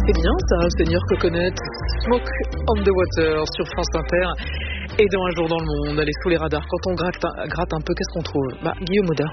C'est bien ça, Seigneur Coconut, Smoke on the Water sur France Inter. Et dans Un jour dans le monde, allez sous les radars, quand on gratte un peu, qu'est-ce qu'on trouve? Guillaume Audin.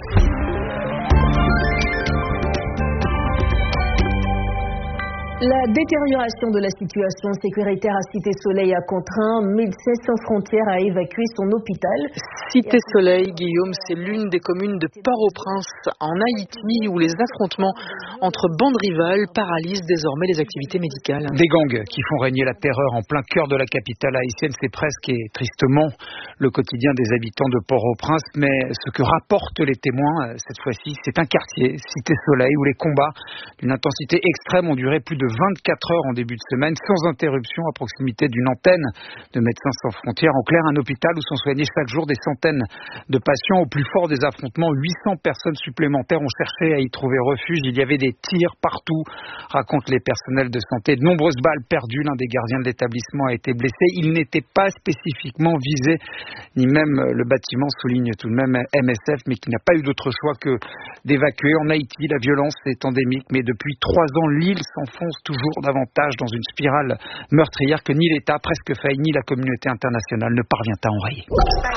La détérioration de la situation sécuritaire à Cité Soleil a contraint Médecins sans frontières à évacuer son hôpital. Cité Soleil, Guillaume, c'est l'une des communes de Port-au-Prince en Haïti où les affrontements entre bandes rivales paralysent désormais les activités médicales. Des gangs qui font régner la terreur en plein cœur de la capitale haïtienne, c'est presque et tristement le quotidien des habitants de Port-au-Prince. Mais ce que rapportent les témoins cette fois-ci, c'est un quartier, Cité Soleil, où les combats d'une intensité extrême ont duré plus de 24 heures en début de semaine, sans interruption, à proximité d'une antenne de Médecins sans frontières. En clair, un hôpital où sont soignés chaque jour des centaines de patients. Au plus fort des affrontements, 800 personnes supplémentaires ont cherché à y trouver refuge. Il y avait des tirs partout, racontent les personnels de santé. De nombreuses balles perdues. L'un des gardiens de l'établissement a été blessé. Il n'était pas spécifiquement visé, ni même le bâtiment, souligne tout de même MSF, mais qui n'a pas eu d'autre choix que d'évacuer. En Haïti, la violence est endémique, mais depuis 3 ans, l'île s'enfonce toujours davantage dans une spirale meurtrière que ni l'État, presque failli, ni la communauté internationale ne parvient à enrayer.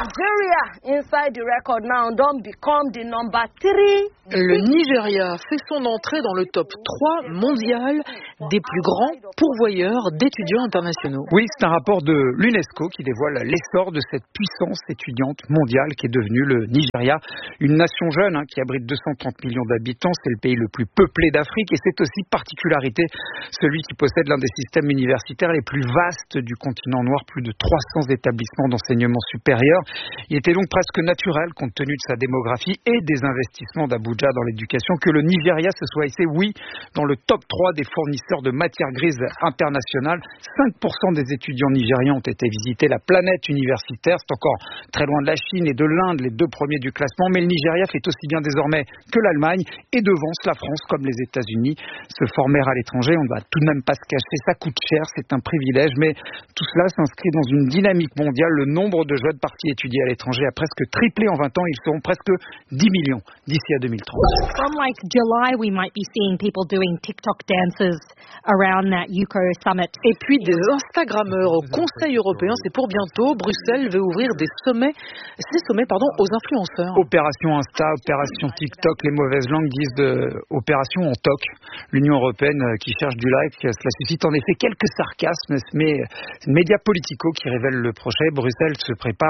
Le Nigeria fait son entrée dans le top 3 mondial des plus grands pourvoyeurs d'étudiants internationaux. Oui, c'est un rapport de l'UNESCO qui dévoile l'essor de cette puissance étudiante mondiale qui est devenue le Nigeria. Une nation jeune qui abrite 230 millions d'habitants, c'est le pays le plus peuplé d'Afrique et c'est aussi particularité celui qui possède l'un des systèmes universitaires les plus vastes du continent noir, plus de 300 établissements d'enseignement supérieur. Il était donc presque naturel, compte tenu de sa démographie et des investissements d'Abuja dans l'éducation, que le Nigeria se soit hissé, oui, dans le top 3 des fournisseurs de matières grises internationales. 5% des étudiants nigérians ont été visiter la planète universitaire. C'est encore très loin de la Chine et de l'Inde, les 2 premiers du classement, mais le Nigeria fait aussi bien désormais que l'Allemagne et devance la France comme les États-Unis. Se former à l'étranger, on ne va tout de même pas se cacher, ça coûte cher, c'est un privilège, mais tout cela s'inscrit dans une dynamique mondiale. Le nombre de jeunes partis étudier à l'étranger a presque triplé en 20 ans, ils seront presque 10 millions d'ici à 2030. From July, we might be seeing people doing TikTok dances around that UCO summit. Et puis des Instagrammeurs au Conseil européen, c'est pour bientôt. Bruxelles veut ouvrir ces sommets, aux influenceurs. Opération Insta, opération TikTok, les mauvaises langues disent opération en toc. L'Union européenne qui cherche du like, cela suscite en effet quelques sarcasmes, mais c'est le média Politico qui révèle le projet. Bruxelles se prépare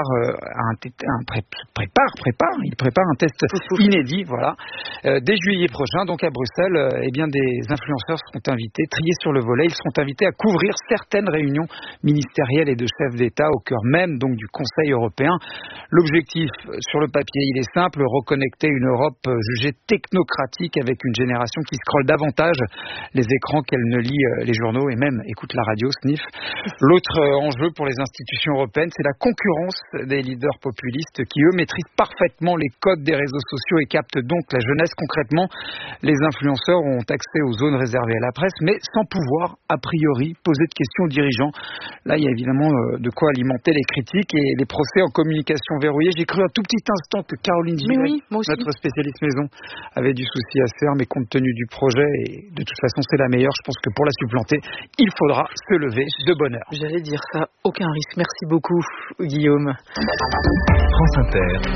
il prépare un test inédit, voilà. Dès juillet prochain, donc à Bruxelles, des influenceurs seront invités, triés sur le volet. Ils seront invités à couvrir certaines réunions ministérielles et de chefs d'État au cœur même donc du Conseil européen. L'objectif sur le papier, il est simple, reconnecter une Europe jugée technocratique avec une génération qui scrolle davantage les écrans qu'elle ne lit les journaux et même écoute la radio, sniff. L'autre enjeu pour les institutions européennes, c'est la concurrence des leaders populistes qui, eux, maîtrisent parfaitement les codes des réseaux sociaux et captent donc la jeunesse. Concrètement, les influenceurs ont accès aux zones réservées à la presse, mais sans pouvoir, a priori, poser de questions aux dirigeants. Là, il y a évidemment de quoi alimenter les critiques et les procès en communication verrouillée. J'ai cru un tout petit instant que Caroline Gillet, notre spécialiste maison, avait du souci à se faire, mais compte tenu du projet, et de toute façon c'est la meilleure, je pense que pour la supplanter, il faudra se lever de bonne heure. J'allais dire ça, aucun risque. Merci beaucoup, Guillaume. France Inter,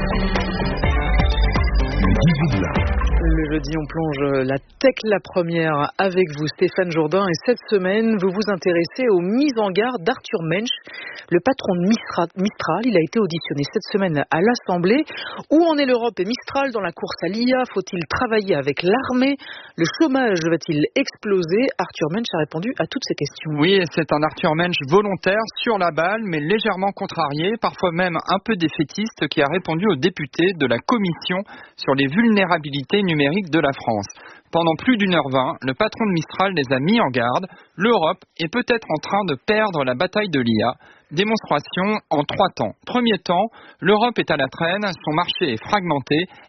le 18 là. Le jeudi, on plonge la tech la première avec vous, Stéphane Jourdain. Et cette semaine, vous vous intéressez aux mises en garde d'Arthur Mensch, le patron de Mistral. Il a été auditionné cette semaine à l'Assemblée. Où en est l'Europe et Mistral dans la course à l'IA? Faut-il travailler avec l'armée? Le chômage va-t-il exploser? Arthur Mensch a répondu à toutes ces questions. Oui, c'est un Arthur Mensch volontaire, sur la balle, mais légèrement contrarié, parfois même un peu défaitiste, qui a répondu aux députés de la Commission sur les vulnérabilités numérique de la France. Pendant plus d'1h20, le patron de Mistral les a mis en garde. L'Europe est peut-être en train de perdre la bataille de l'IA. Démonstration en 3 temps. Premier temps, l'Europe est à la traîne, son marché est fragmenté,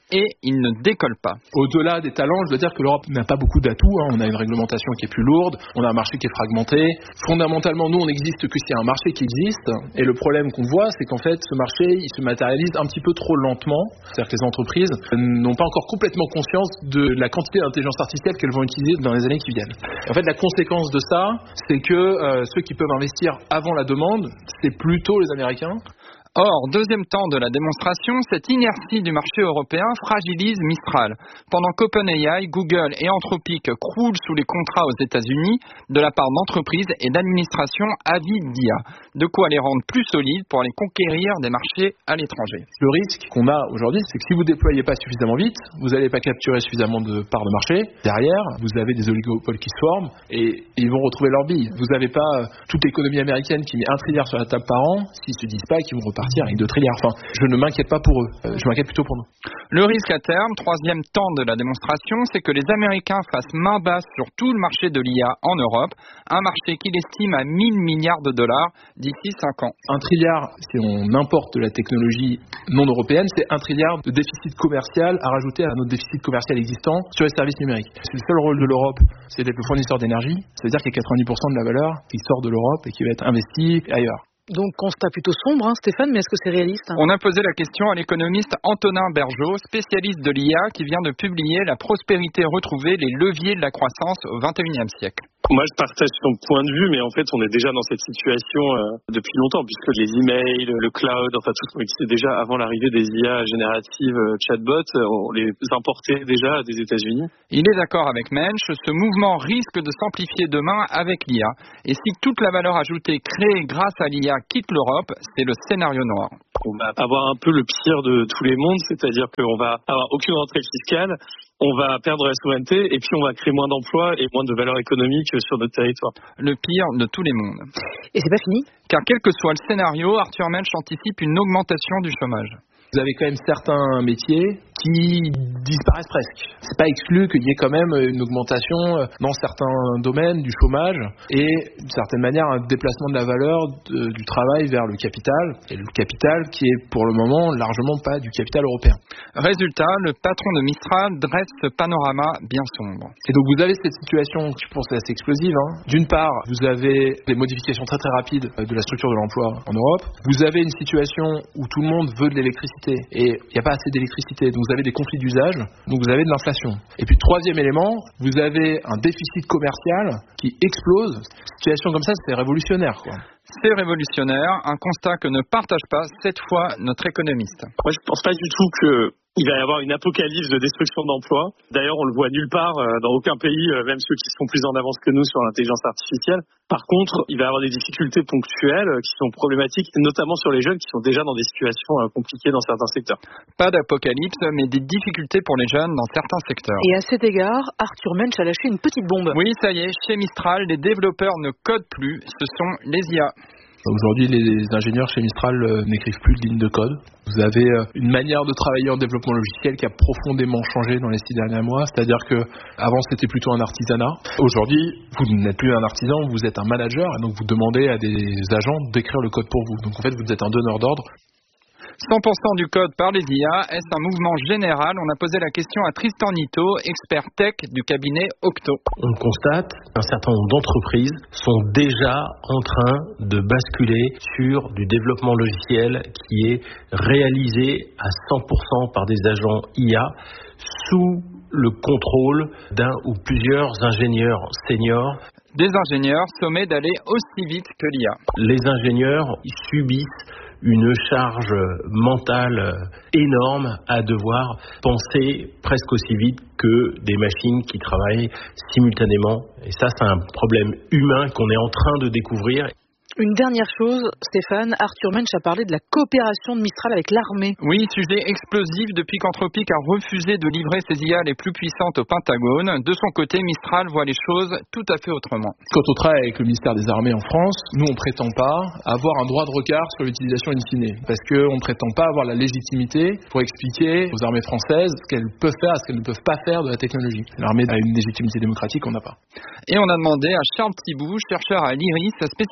et il ne décolle pas. Au-delà des talents, je dois dire que l'Europe n'a pas beaucoup d'atouts. On a une réglementation qui est plus lourde, on a un marché qui est fragmenté. Fondamentalement, nous, on n'existe que s'il y a un marché qui existe. Et le problème qu'on voit, c'est qu'en fait, ce marché, il se matérialise un petit peu trop lentement. C'est-à-dire que les entreprises n'ont pas encore complètement conscience de la quantité d'intelligence artificielle qu'elles vont utiliser dans les années qui viennent. Et en fait, la conséquence de ça, c'est que ceux qui peuvent investir avant la demande, c'est plutôt les Américains. Or, deuxième temps de la démonstration, cette inertie du marché européen fragilise Mistral. Pendant qu'OpenAI, Google et Anthropic croulent sous les contrats aux États-Unis de la part d'entreprises et d'administrations avides d'IA. De quoi les rendre plus solides pour aller conquérir des marchés à l'étranger. Le risque qu'on a aujourd'hui, c'est que si vous ne déployez pas suffisamment vite, vous n'allez pas capturer suffisamment de parts de marché. Derrière, vous avez des oligopoles qui se forment et ils vont retrouver leur bille. Vous n'avez pas toute l'économie américaine qui met 1 trilliard sur la table par an, s'ils ne se disent pas qu'ils vont repartir avec 2 trilliards. Enfin, je ne m'inquiète pas pour eux, je m'inquiète plutôt pour nous. Le risque à terme, troisième temps de la démonstration, c'est que les Américains fassent main basse sur tout le marché de l'IA en Europe, un marché qu'il estime à 1 000 milliards de dollars d'ici 5 ans. 1 trilliard, si on importe de la technologie non européenne, c'est 1 trilliard de déficit commercial à rajouter à notre déficit commercial existant sur les services numériques. C'est le seul rôle de l'Europe, c'est d'être le fournisseur d'énergie. Ça veut dire qu'il y a 90% de la valeur qui sort de l'Europe et qui va être investie ailleurs. Donc, constat plutôt sombre, Stéphane, mais est-ce que c'est réaliste? On a posé la question à l'économiste Antonin Bergeau, spécialiste de l'IA, qui vient de publier La prospérité retrouvée, les leviers de la croissance au XXIe siècle. Moi, je partage son point de vue, mais en fait, on est déjà dans cette situation depuis longtemps, puisque les emails, le cloud, enfin tout ce qui existait déjà avant l'arrivée des IA génératives, chatbots, on les importait déjà des États-Unis. Il est d'accord avec Mensch, ce mouvement risque de s'amplifier demain avec l'IA. Et si toute la valeur ajoutée créée grâce à l'IA quitte l'Europe, c'est le scénario noir. On va avoir un peu le pire de tous les mondes, c'est-à-dire qu'on va avoir aucune rentrée fiscale, on va perdre la souveraineté et puis on va créer moins d'emplois et moins de valeur économique sur notre territoire. Le pire de tous les mondes. Et c'est pas fini? Car quel que soit le scénario, Arthur Mensch anticipe une augmentation du chômage. Vous avez quand même certains métiers qui disparaissent presque. C'est pas exclu qu'il y ait quand même une augmentation dans certains domaines du chômage et d'une certaine manière un déplacement de la valeur du travail vers le capital, et le capital qui est pour le moment largement pas du capital européen. Résultat, le patron de Mistral dresse ce panorama bien sombre. Et donc vous avez cette situation qui je pense est assez explosive. D'une part, vous avez des modifications très très rapides de la structure de l'emploi en Europe. Vous avez une situation où tout le monde veut de l'électricité et il n'y a pas assez d'électricité, donc vous avez des conflits d'usage, donc vous avez de l'inflation. Et puis troisième élément, vous avez un déficit commercial qui explose. Une situation comme ça, c'est révolutionnaire, quoi. C'est révolutionnaire, un constat que ne partage pas cette fois notre économiste. Moi, je pense pas du tout qu'il va y avoir une apocalypse de destruction d'emplois. D'ailleurs, on le voit nulle part dans aucun pays, même ceux qui sont plus en avance que nous sur l'intelligence artificielle. Par contre, il va y avoir des difficultés ponctuelles qui sont problématiques, notamment sur les jeunes qui sont déjà dans des situations compliquées dans certains secteurs. Pas d'apocalypse, mais des difficultés pour les jeunes dans certains secteurs. Et à cet égard, Arthur Mensch a lâché une petite bombe. Oui, ça y est, chez Mistral, les développeurs ne codent plus, ce sont les IA. Aujourd'hui, les ingénieurs chez Mistral n'écrivent plus de lignes de code. Vous avez une manière de travailler en développement logiciel qui a profondément changé dans les 6 derniers mois. C'est-à-dire que avant c'était plutôt un artisanat. Aujourd'hui, vous n'êtes plus un artisan, vous êtes un manager. Et donc vous demandez à des agents d'écrire le code pour vous. Donc en fait, vous êtes un donneur d'ordre. 100% du code par les IA, est-ce un mouvement général? On a posé la question à Tristan Nito, expert tech du cabinet Octo. On constate qu'un certain nombre d'entreprises sont déjà en train de basculer sur du développement logiciel qui est réalisé à 100% par des agents IA sous le contrôle d'un ou plusieurs ingénieurs seniors. Des ingénieurs sommés d'aller aussi vite que l'IA. Les ingénieurs subissent une charge mentale énorme à devoir penser presque aussi vite que des machines qui travaillent simultanément. Et ça, c'est un problème humain qu'on est en train de découvrir. Une dernière chose, Stéphane, Arthur Mensch a parlé de la coopération de Mistral avec l'armée. Oui, sujet explosif depuis qu'Anthropic a refusé de livrer ses IA les plus puissantes au Pentagone. De son côté, Mistral voit les choses tout à fait autrement. Quand on travaille avec le ministère des Armées en France, nous on prétend pas avoir un droit de regard sur l'utilisation in fine, parce qu'on ne prétend pas avoir la légitimité pour expliquer aux armées françaises ce qu'elles peuvent faire et ce qu'elles ne peuvent pas faire de la technologie. L'armée a une légitimité démocratique, on n'a pas. Et on a demandé à Charles Thibault, chercheur à l'IRIS, spécialiste du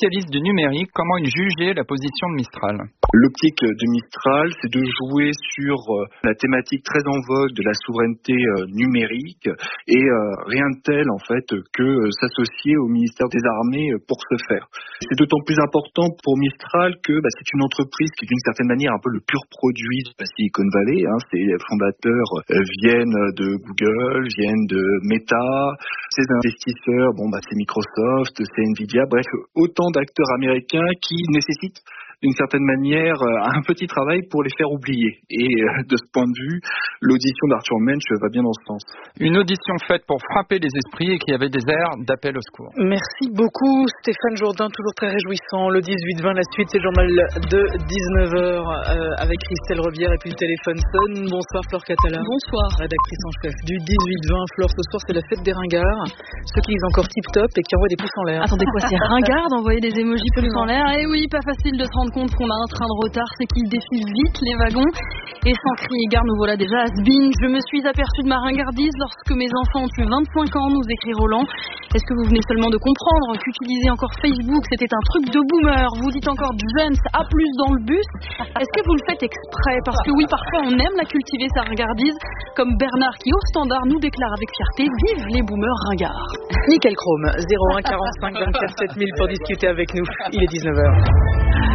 numérique. Comment il jugeait la position de Mistral? L'optique de Mistral, c'est de jouer sur la thématique très en vogue de la souveraineté numérique et rien de tel en fait que s'associer au ministère des Armées pour ce faire. C'est d'autant plus important pour Mistral que c'est une entreprise qui est d'une certaine manière un peu le pur produit de la Silicon Valley. Ses fondateurs viennent de Google, viennent de Meta. Ses investisseurs, c'est Microsoft, c'est Nvidia, bref, autant d'acteurs américains qui nécessitent d'une certaine manière un petit travail pour les faire oublier. Et de ce point de vue, l'audition d'Arthur Mensch va bien dans ce sens. Une audition faite pour frapper les esprits et qui avait des airs d'appel au secours. Merci beaucoup Stéphane Jourdain, toujours très réjouissant. Le 18-20, la suite, c'est le journal de 19h avec Christelle Rebière et puis le téléphone sonne. Bonsoir Flore Catala. Bonsoir. Rédactrice en chef du 18-20. Flore, ce soir c'est la fête des ringards. Ceux qui lisent encore tip-top et qui envoient des pouces en l'air. Attendez quoi, c'est ringard d'envoyer des émojis pouces en l'air? Eh oui, pas facile de se rendre compte qu'on a un train de retard, c'est qu'ils défilent vite les wagons. Et sans crier gare, nous voilà déjà has-been. Je me suis aperçue de ma ringardise lorsque mes enfants ont eu 25 ans, nous écrit Roland. Est-ce que vous venez seulement de comprendre qu'utiliser encore Facebook, c'était un truc de boomer? Vous dites encore Jones A+ dans le bus. Est-ce que vous le faites exprès? Parce que oui, parfois on aime la cultiver, sa ringardise, comme Bernard qui, au standard, nous déclare avec fierté: vive les boomers ringards. Nickel Chrome, 01 45 24 7000 pour discuter avec nous. Il est 19h.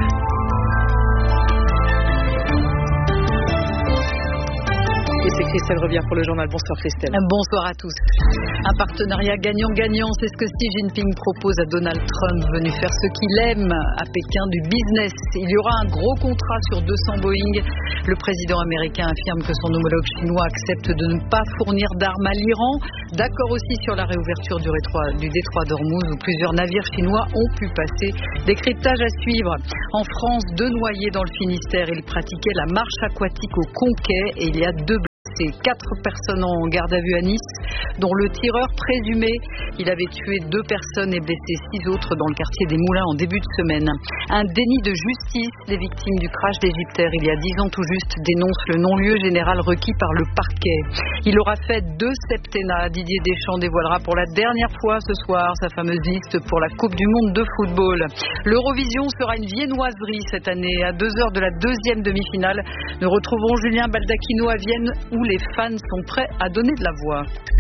Et c'est Christelle Rebière pour le journal. Bonsoir Christelle. Bonsoir à tous. Un partenariat gagnant-gagnant, c'est ce que Xi Jinping propose à Donald Trump, venu faire ce qu'il aime à Pékin, du business. Il y aura un gros contrat sur 200 Boeing. Le président américain affirme que son homologue chinois accepte de ne pas fournir d'armes à l'Iran. D'accord aussi sur la réouverture du détroit d'Ormuz, où plusieurs navires chinois ont pu passer. Décryptage à suivre. En France, 2 noyés dans le Finistère. Ils pratiquaient la marche aquatique au Conquet et il y a 2 blessés. 4 personnes en garde à vue à Nice, dont le tireur présumé. Il avait tué 2 personnes et blessé 6 autres dans le quartier des Moulins en début de semaine. Un déni de justice. Les victimes du crash d'Égyptaire il y a 10 ans tout juste dénoncent le non-lieu général requis par le parquet. Il aura fait 2 septennats. Didier Deschamps dévoilera pour la dernière fois ce soir sa fameuse liste pour la Coupe du Monde de football. L'Eurovision sera une viennoiserie cette année. À 2 heures de la 2e demi-finale, nous retrouvons Julien Baldacchino à Vienne, où les fans sont prêts à donner de la voix.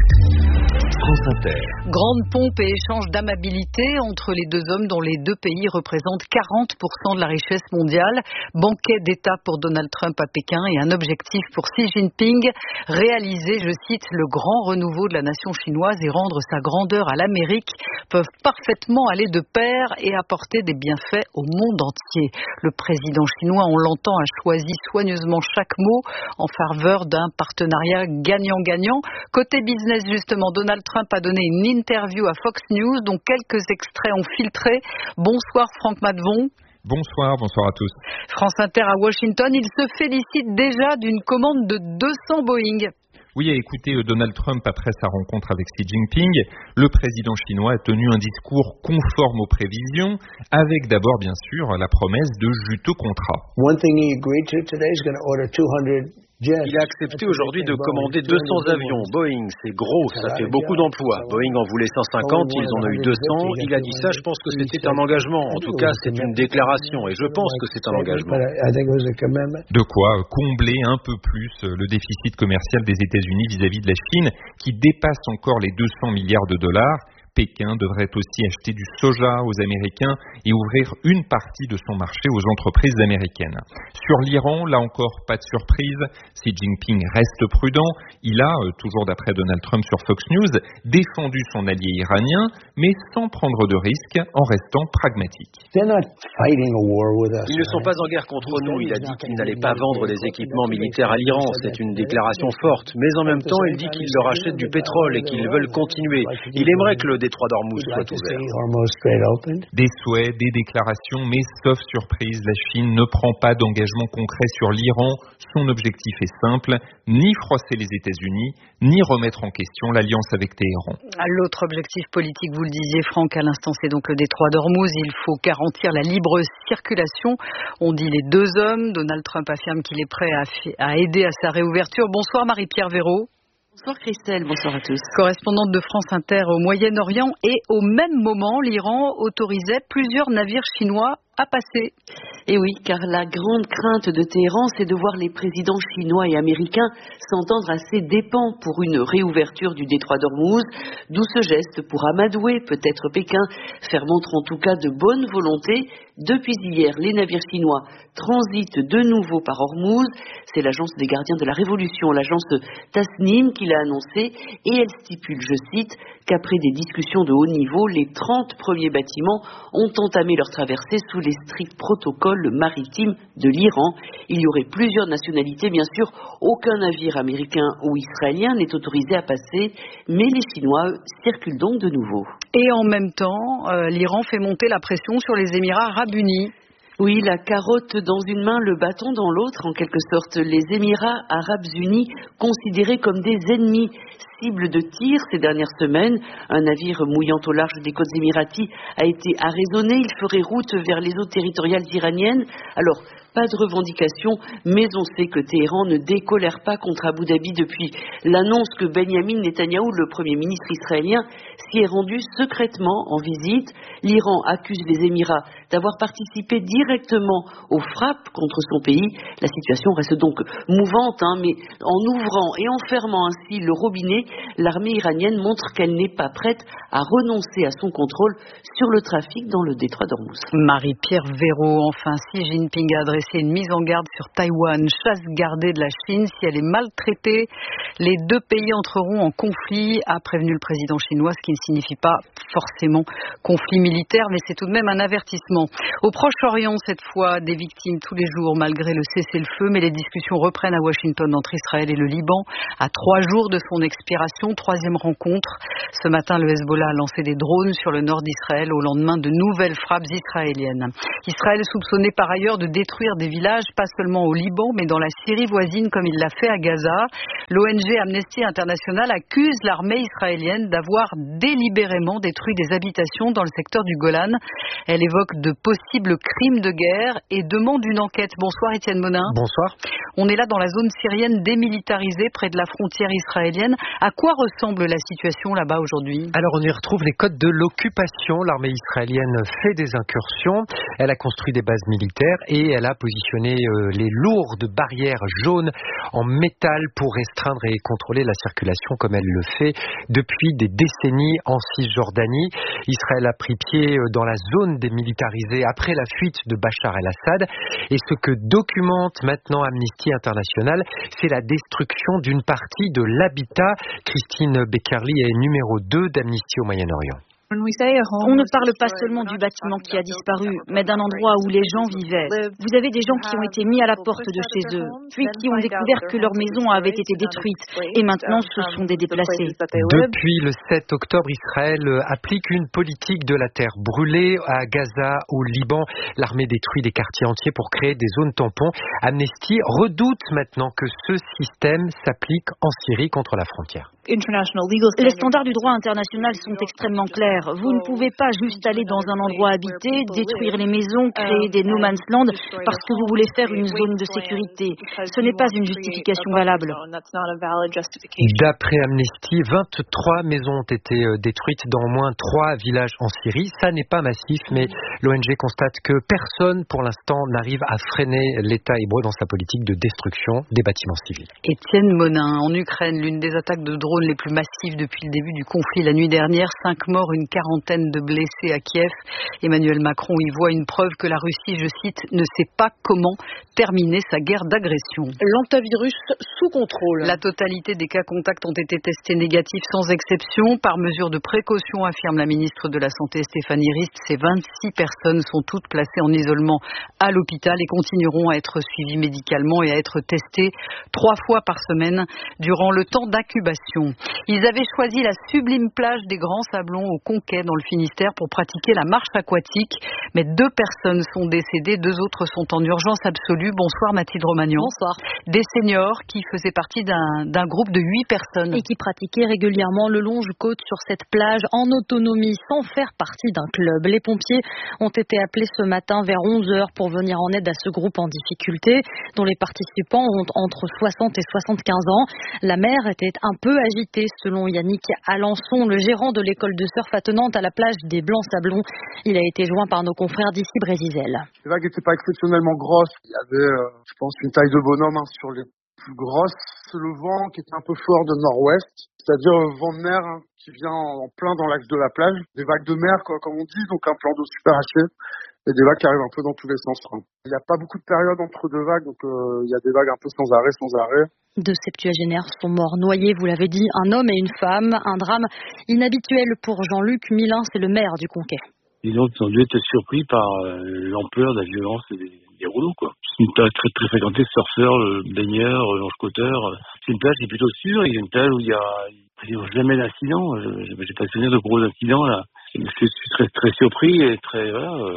France Inter. Grande pompe et échange d'amabilité entre les 2 hommes dont les 2 pays représentent 40% de la richesse mondiale. Banquet d'État pour Donald Trump à Pékin et un objectif pour Xi Jinping, réaliser, je cite, le grand renouveau de la nation chinoise et rendre sa grandeur à l'Amérique, peuvent parfaitement aller de pair et apporter des bienfaits au monde entier. Le président chinois, on l'entend, a choisi soigneusement chaque mot en faveur d'un partenariat gagnant-gagnant. Côté business, justement, Donald Trump a donné une interview à Fox News dont quelques extraits ont filtré. Bonsoir Franck Madvon. Bonsoir à tous. France Inter à Washington, il se félicite déjà d'une commande de 200 Boeing. Oui, écoutez, Donald Trump, après sa rencontre avec Xi Jinping, le président chinois a tenu un discours conforme aux prévisions, avec d'abord, bien sûr, la promesse de juteux contrats. Il a accepté aujourd'hui de commander 200 avions. Boeing, c'est gros, ça fait beaucoup d'emplois. Boeing en voulait 150, ils en ont eu 200. Il a dit ça, je pense que c'était un engagement. En tout cas, c'est une déclaration et je pense que c'est un engagement. De quoi combler un peu plus le déficit commercial des États-Unis vis-à-vis de la Chine, qui dépasse encore les 200 milliards de dollars. Pékin devrait aussi acheter du soja aux Américains et ouvrir une partie de son marché aux entreprises américaines. Sur l'Iran, là encore, pas de surprise. Xi Jinping reste prudent. Il a, toujours d'après Donald Trump sur Fox News, défendu son allié iranien, mais sans prendre de risques, en restant pragmatique. Ils ne sont pas en guerre contre nous. Il a dit qu'il n'allait pas vendre des équipements militaires à l'Iran. C'est une déclaration forte. Mais en même temps, il dit qu'il leur achète du pétrole et qu'ils veulent continuer. Il aimerait que le détroit d'Ormuz soit ouvert. Des souhaits, des déclarations, mais sauf surprise, la Chine ne prend pas d'engagement concret sur l'Iran. Son objectif est simple, ni froisser les États-Unis, ni remettre en question l'alliance avec Téhéran. L'autre objectif politique, vous le disiez Franck, à l'instant, c'est donc le détroit d'Ormuz. Il faut garantir la libre circulation. On dit les 2 hommes. Donald Trump affirme qu'il est prêt à aider à sa réouverture. Bonsoir Marie-Pierre Véraud. Bonsoir Christelle, bonsoir à tous. Correspondante de France Inter au Moyen-Orient, et au même moment, l'Iran autorisait plusieurs navires chinois à passer. Et oui, car la grande crainte de Téhéran, c'est de voir les présidents chinois et américains s'entendre à ses dépens pour une réouverture du détroit d'Ormuz, d'où ce geste pour amadouer peut-être Pékin, faire montre en tout cas de bonne volonté. Depuis hier, les navires chinois transitent de nouveau par Ormuz. C'est l'agence des gardiens de la Révolution, l'agence Tasnim, qui l'a annoncé, et elle stipule, je cite, qu'après des discussions de haut niveau, les 30 premiers bâtiments ont entamé leur traversée sous les stricts protocoles maritimes de l'Iran. Il y aurait plusieurs nationalités, bien sûr. Aucun navire américain ou israélien n'est autorisé à passer, mais les Chinois circulent donc de nouveau. Et en même temps, l'Iran fait monter la pression sur les Émirats arabes unis. Oui, la carotte dans une main, le bâton dans l'autre, en quelque sorte. Les Émirats arabes unis, considérés comme des ennemis, cible de tir ces dernières semaines. Un navire mouillant au large des côtes émiraties a été arraisonné. Il ferait route vers les eaux territoriales iraniennes. Alors, pas de revendication, mais on sait que Téhéran ne décolère pas contre Abu Dhabi depuis l'annonce que Benyamin Netanyahou, le Premier ministre israélien, s'y est rendu secrètement en visite. L'Iran accuse les Émirats d'avoir participé directement aux frappes contre son pays. La situation reste donc mouvante, mais en ouvrant et en fermant ainsi le robinet, l'armée iranienne montre qu'elle n'est pas prête à renoncer à son contrôle sur le trafic dans le détroit d'Ormuz. Marie-Pierre Véraud, enfin, Xi Jinping a adressé une mise en garde sur Taïwan, chasse gardée de la Chine. Si elle est maltraitée, les deux pays entreront en conflit, a prévenu le président chinois, ce qui ne signifie pas forcément conflit militaire, mais c'est tout de même un avertissement. Au Proche-Orient, cette fois, des victimes tous les jours malgré le cessez-le-feu, mais les discussions reprennent à Washington entre Israël et le Liban. À 3 jours de son expiration, 3e rencontre. Ce matin, le Hezbollah a lancé des drones sur le nord d'Israël au lendemain de nouvelles frappes israéliennes. Israël est soupçonné par ailleurs de détruire des villages, pas seulement au Liban, mais dans la Syrie voisine, comme il l'a fait à Gaza. L'ONG Amnesty International accuse l'armée israélienne d'avoir délibérément détruit des habitations dans le secteur du Golan. Elle évoque de possibles crimes de guerre et demande une enquête. Bonsoir Étienne Monin. Bonsoir. On est là dans la zone syrienne démilitarisée près de la frontière israélienne. À quoi ressemble la situation là-bas aujourd'hui ? Alors on y retrouve les codes de l'occupation. L'armée israélienne fait des incursions. Elle a construit des bases militaires et elle a positionné les lourdes barrières jaunes en métal pour restreindre et contrôler la circulation comme elle le fait depuis des décennies en Cisjordanie. Israël a pris pied dans la zone démilitarisée après la fuite de Bachar el-Assad. Et ce que documente maintenant Amnesty International, c'est la destruction d'une partie de l'habitat. Christine Beckerli est numéro 2 d'Amnesty au Moyen-Orient. On ne parle pas seulement du bâtiment qui a disparu, mais d'un endroit où les gens vivaient. Vous avez des gens qui ont été mis à la porte de chez eux, puis qui ont découvert que leur maison avait été détruite, et maintenant ce sont des déplacés. Depuis le 7 octobre, Israël applique une politique de la terre brûlée à Gaza, au Liban. L'armée détruit des quartiers entiers pour créer des zones tampons. Amnesty redoute maintenant que ce système s'applique en Syrie contre la frontière. Les standards du droit international sont extrêmement clairs. Vous ne pouvez pas juste aller dans un endroit habité, détruire les maisons, créer des no man's land parce que vous voulez faire une zone de sécurité. Ce n'est pas une justification valable. D'après Amnesty, 23 maisons ont été détruites dans au moins 3 villages en Syrie. Ça n'est pas massif, mais l'ONG constate que personne pour l'instant n'arrive à freiner l'État hébreu dans sa politique de destruction des bâtiments civils. Étienne Monin, en Ukraine, l'une des attaques de drones les plus massives depuis le début du conflit la nuit dernière, 5 morts, une quarantaine de blessés à Kiev. Emmanuel Macron y voit une preuve que la Russie, je cite, ne sait pas comment terminer sa guerre d'agression. L'hantavirus sous contrôle. La totalité des cas contacts ont été testés négatifs sans exception. Par mesure de précaution, affirme la ministre de la Santé Stéphanie Rist, ces 26 personnes sont toutes placées en isolement à l'hôpital et continueront à être suivies médicalement et à être testées 3 fois par semaine durant le temps d'incubation. Ils avaient choisi la sublime plage des Grands Sablons au Conquet dans le Finistère pour pratiquer la marche aquatique. Mais 2 personnes sont décédées, 2 autres sont en urgence absolue. Bonsoir Mathilde Romagnon. Bonsoir. Des seniors qui faisaient partie d'un groupe de 8 personnes. Et qui pratiquaient régulièrement le longe-côte sur cette plage en autonomie sans faire partie d'un club. Les pompiers ont été appelés ce matin vers 11h pour venir en aide à ce groupe en difficulté dont les participants ont entre 60 et 75 ans. La mer était un peu agitée selon Yannick Alençon, le gérant de l'école de surf attenante à la plage des Blancs-Sablons. Il a été joint par nos confrères d'ici Brésil. Les vagues n'étaient pas exceptionnellement grosses. Il y avait, je pense, une taille de bonhomme sur les plus grosses. Le vent qui était un peu fort de nord-ouest, c'est-à-dire vent de mer qui vient en plein dans l'axe de la plage. Des vagues de mer, comme on dit, donc un plan d'eau super haché. Et des vagues qui arrivent un peu dans tous les sens. Il n'y a pas beaucoup de périodes entre 2 vagues, donc il y a des vagues un peu sans arrêt. 2 septuagénaires sont morts noyés, vous l'avez dit, un homme et une femme. Un drame inhabituel pour Jean-Luc Milin, c'est le maire du Conquet. Ils ont dû être surpris par l'ampleur de la violence des rouleaux, quoi. C'est une plage très, très fréquentée, surfeurs, baigneurs, longe-côteurs. C'est une plage qui est plutôt sûre, il y a une plage où il y a jamais d'incident. J'ai pas souvenir de gros incidents, là. Je suis très, très surpris et très,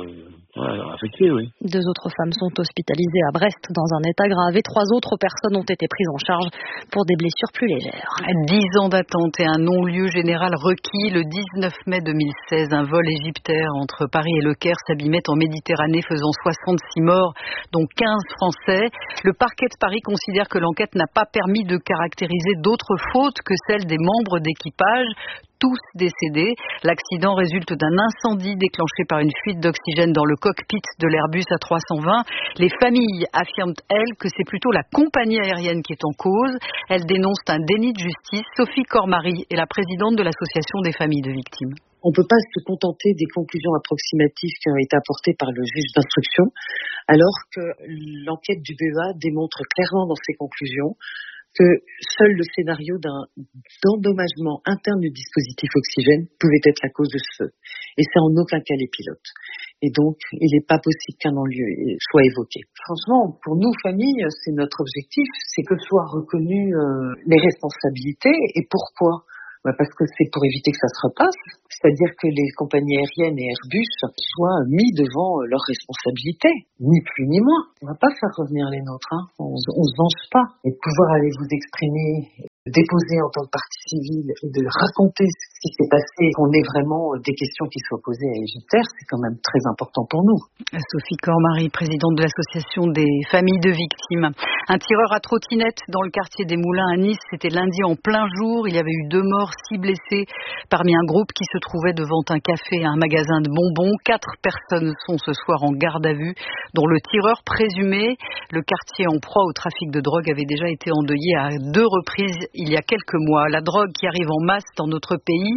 affecté, oui. 2 autres femmes sont hospitalisées à Brest dans un état grave et 3 autres personnes ont été prises en charge pour des blessures plus légères. 10 ans d'attente et un non-lieu général requis. Le 19 mai 2016, un vol égyptaire entre Paris et Le Caire s'abîmait en Méditerranée, faisant 66 morts, dont 15 Français. Le parquet de Paris considère que l'enquête n'a pas permis de caractériser d'autres fautes que celles des membres d'équipage, tous décédés. L'accident résulte d'un incendie déclenché par une fuite d'oxygène dans le cockpit de l'Airbus A320. Les familles affirment, elles, que c'est plutôt la compagnie aérienne qui est en cause. Elles dénoncent un déni de justice. Sophie Cormary est la présidente de l'Association des familles de victimes. On ne peut pas se contenter des conclusions approximatives qui ont été apportées par le juge d'instruction, alors que l'enquête du BEA démontre clairement dans ses conclusions que seul le scénario d'endommagement interne du dispositif oxygène pouvait être la cause de ce feu. Et c'est en aucun cas les pilotes. Et donc, il n'est pas possible qu'un non-lieu soit évoqué. Franchement, pour nous, familles, c'est notre objectif, c'est que soient reconnues les responsabilités. Et pourquoi ? Parce que c'est pour éviter que ça se repasse, c'est-à-dire que les compagnies aériennes et Airbus soient mis devant leurs responsabilités, ni plus ni moins. On ne va pas faire revenir les nôtres, on ne se venge pas. Et de pouvoir aller vous exprimer, déposer en tant que partie civile et de raconter ce qui s'est passé, qu'on ait vraiment des questions qui soient posées à Égyptaire, c'est quand même très important pour nous. Sophie Cormary, présidente de l'Association des familles de victimes. Un tireur à trottinette dans le quartier des Moulins à Nice, c'était lundi en plein jour. Il y avait eu 2 morts, 6 blessés parmi un groupe qui se trouvait devant un café et un magasin de bonbons. 4 personnes sont ce soir en garde à vue, dont le tireur présumé. Le quartier en proie au trafic de drogue avait déjà été endeuillé à 2 reprises il y a quelques mois. La drogue qui arrive en masse dans notre pays,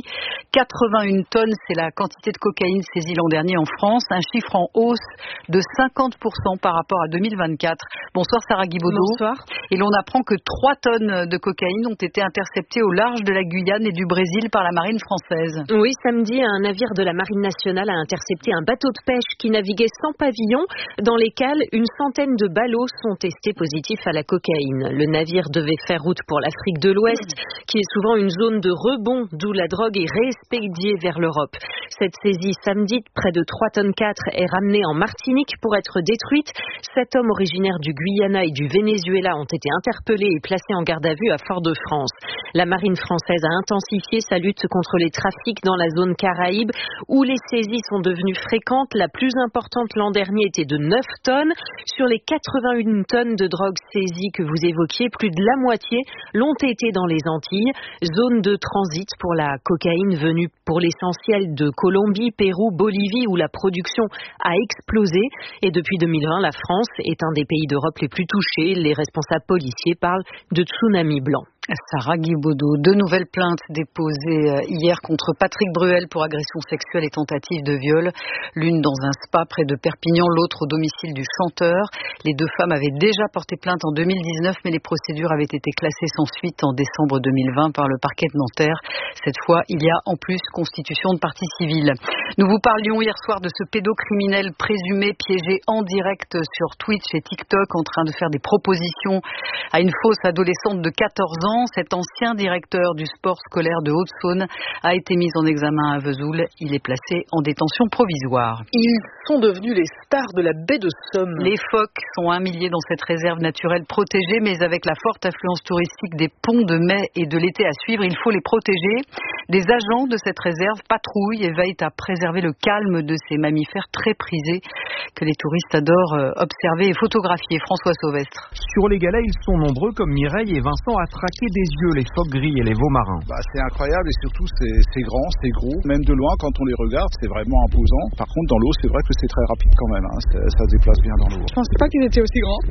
81 tonnes, c'est la quantité de cocaïne saisie l'an dernier en France, un chiffre en hausse de 50% par rapport à 2024. Bonsoir Sarah Guibaudot. Bonsoir. Et l'on apprend que 3 tonnes de cocaïne ont été interceptées au large de la Guyane et du Brésil par la marine française. Oui, samedi, un navire de la marine nationale a intercepté un bateau de pêche qui naviguait sans pavillon. Dans les cales, une centaine de ballots sont testés positifs à la cocaïne. Le navire devait faire route pour l'Afrique de l'Ouest, qui est souvent une zone de rebond, d'où la drogue est réexpédiée vers l'Europe. Cette saisie samedi, près de 3 tonnes 4, est ramenée en Martinique pour être détruite. 7 hommes originaires du Guyana et du Venezuela ont été interpellés et placés en garde à vue à Fort-de-France. La marine française a intensifié sa lutte contre les trafics dans la zone Caraïbe, où les saisies sont devenues fréquentes. La plus importante l'an dernier était de 9 tonnes. Sur les 81 tonnes de drogue saisies que vous évoquiez, plus de la moitié l'ont été dans les Antilles, zone de transit pour la cocaïne venue pour l'essentiel de Colombie, Pérou, Bolivie, où la production a explosé. Et depuis 2020, la France est un des pays d'Europe les plus touchés. Les responsables policiers parlent de tsunami blanc. Sarah Guibaudot, 2 nouvelles plaintes déposées hier contre Patrick Bruel pour agression sexuelle et tentative de viol. L'une dans un spa près de Perpignan, l'autre au domicile du chanteur. Les 2 femmes avaient déjà porté plainte en 2019, mais les procédures avaient été classées sans suite en décembre 2020 par le parquet de Nanterre. Cette fois, il y a en plus constitution de partie civile. Nous vous parlions hier soir de ce pédocriminel présumé piégé en direct sur Twitch et TikTok en train de faire des propositions à une fausse adolescente de 14 ans. ans. Cet ancien directeur du sport scolaire de Haute-Saône a été mis en examen à Vesoul. Il est placé en détention provisoire. Ils sont devenus les stars de la baie de Somme. Les phoques sont 1 millier dans cette réserve naturelle protégée, mais avec la forte affluence touristique des ponts de mai et de l'été à suivre, il faut les protéger. Des agents de cette réserve patrouillent et veillent à préserver le calme de ces mammifères très prisés que les touristes adorent observer et photographier. François Sauvestre. Sur les galets, ils sont nombreux comme Mireille et Vincent à traquer des yeux les phoques gris et les veaux marins. C'est incroyable et surtout c'est grand, c'est gros. Même de loin, quand on les regarde, c'est vraiment imposant. Par contre, dans l'eau, c'est vrai que c'est très rapide quand même. Ça se déplace bien dans l'eau. Je pensais pas qu'ils étaient aussi grands.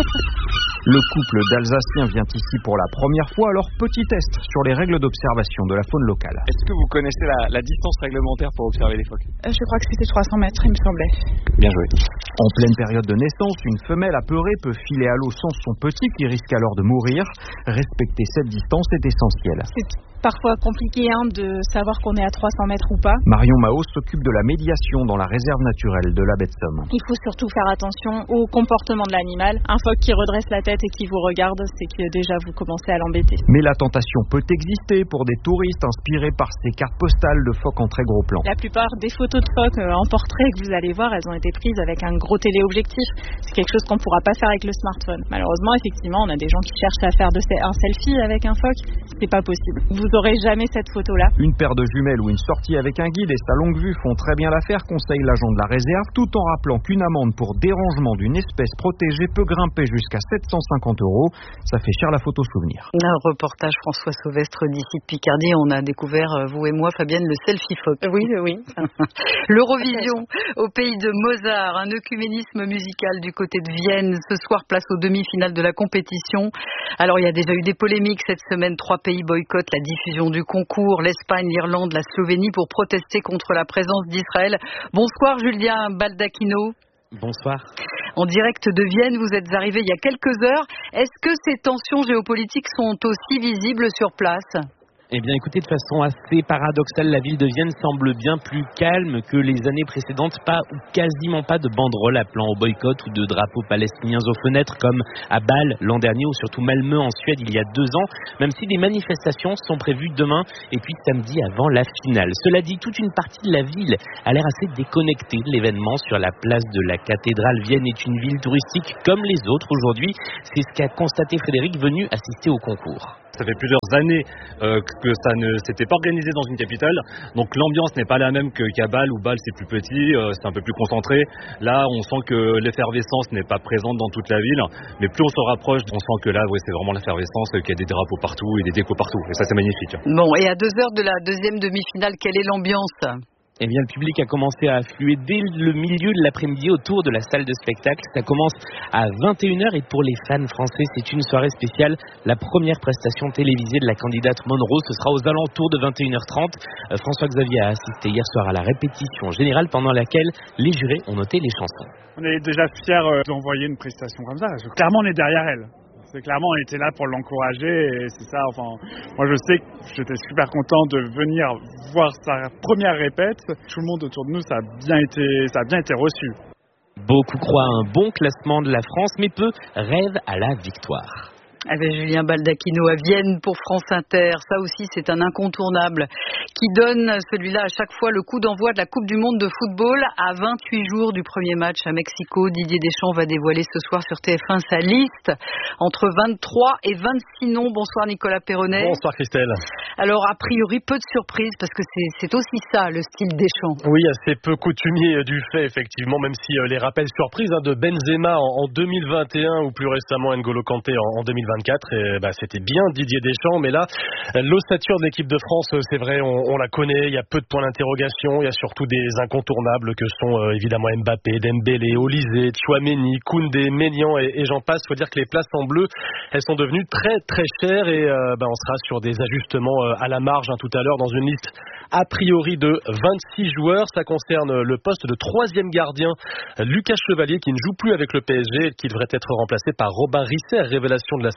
Le couple d'Alsaciens vient ici pour la première fois, alors petit test sur les règles d'observation de la faune locale. Est-ce que vous connaissez la distance réglementaire pour observer les phoques? Je crois que c'était 300 mètres, il me semblait. Bien joué. En pleine période de naissance, une femelle apeurée peut filer à l'eau sans son petit qui risque alors de mourir. Respecter cette distance est essentiel. C'est parfois compliqué de savoir qu'on est à 300 mètres ou pas. Marion Mao s'occupe de la médiation dans la réserve naturelle de la baie de Somme. Il faut surtout faire attention au comportement de l'animal. Un phoque qui redresse la tête et qui vous regarde, c'est que déjà vous commencez à l'embêter. Mais la tentation peut exister pour des touristes inspirés par ces cartes postales de phoques en très gros plan. La plupart des photos de phoques en portrait que vous allez voir, elles ont été prises avec un gros téléobjectif. C'est quelque chose qu'on ne pourra pas faire avec le smartphone. Malheureusement, effectivement, on a des gens qui cherchent à faire un selfie avec un phoque. C'est pas possible. Vous n'aurez jamais cette photo-là. Une paire de jumelles ou une sortie avec un guide et sa longue vue font très bien l'affaire, conseille l'agent de la réserve, tout en rappelant qu'une amende pour dérangement d'une espèce protégée peut grimper jusqu'à 750 €. Ça fait cher la photo souvenir. Un reportage François Sauvestre d'ici de Picardie. On a découvert, vous et moi, Fabienne, le selfie phoque. Oui. L'Eurovision au pays de Mozart, un œcuménisme musical du côté de Vienne. Ce soir, place aux demi-finales de la compétition. Alors, il y a déjà eu des polémiques cette semaine. 3 pays boycottent la diffusion du concours. L'Espagne, l'Irlande, la Slovénie pour protester contre la présence d'Israël. Bonsoir Julien Baldacchino. Bonsoir. En direct de Vienne, vous êtes arrivé il y a quelques heures. Est-ce que ces tensions géopolitiques sont aussi visibles sur place ? Eh bien, écoutez, de façon assez paradoxale, la ville de Vienne semble bien plus calme que les années précédentes. Pas ou quasiment pas de banderoles appelant au boycott ou de drapeaux palestiniens aux fenêtres comme à Bâle l'an dernier ou surtout Malmö en Suède il y a 2 ans, même si des manifestations sont prévues demain et puis samedi avant la finale. Cela dit, toute une partie de la ville a l'air assez déconnectée de l'événement. Sur la place de la cathédrale, Vienne est une ville touristique comme les autres aujourd'hui. C'est ce qu'a constaté Frédéric, venu assister au concours. Ça fait plusieurs années que ça ne s'était pas organisé dans une capitale, donc l'ambiance n'est pas la même qu'à Bâle, où Bâle c'est plus petit, c'est un peu plus concentré. Là on sent que l'effervescence n'est pas présente dans toute la ville, mais plus on se rapproche, on sent que là c'est vraiment l'effervescence, qu'il y a des drapeaux partout et des décos partout, et ça c'est magnifique. Bon, et à 2 heures de la deuxième demi-finale, quelle est l'ambiance ? Eh bien, le public a commencé à affluer dès le milieu de l'après-midi autour de la salle de spectacle. Ça commence à 21h et pour les fans français, c'est une soirée spéciale. La première prestation télévisée de la candidate Monroe, ce sera aux alentours de 21h30. François Xavier a assisté hier soir à la répétition générale pendant laquelle les jurés ont noté les chansons. On est déjà fiers d'envoyer une prestation comme ça. Clairement, on est derrière elle. Clairement, on était là pour l'encourager et c'est ça, moi je sais que j'étais super content de venir voir sa première répète. Tout le monde autour de nous, ça a bien été reçu. Beaucoup croient à un bon classement de la France, mais peu rêvent à la victoire. Avec Julien Baldacchino à Vienne pour France Inter. Ça aussi, c'est un incontournable qui donne, celui-là, à chaque fois le coup d'envoi de la Coupe du Monde de football. À 28 jours du premier match à Mexico, Didier Deschamps va dévoiler ce soir sur TF1 sa liste entre 23 et 26 noms. Bonsoir Nicolas Perronnet. Bonsoir Christelle. Alors, a priori, peu de surprises parce que c'est aussi ça, le style Deschamps. Oui, assez peu coutumier du fait, effectivement, même si les rappels surprises de Benzema en 2021 ou plus récemment N'Golo Kanté en 2024, c'était bien Didier Deschamps, mais là, l'ossature de l'équipe de France, c'est vrai, on la connaît, il y a peu de points d'interrogation, il y a surtout des incontournables que sont évidemment Mbappé, Dembélé, Olysée, Tchouaméni, Koundé, Maignan et j'en passe. Il faut dire que les places en bleu, elles sont devenues très très chères et on sera sur des ajustements à la marge tout à l'heure dans une liste a priori de 26 joueurs. Ça concerne le poste de 3e gardien, Lucas Chevalier, qui ne joue plus avec le PSG et qui devrait être remplacé par Robin Risser, révélation de la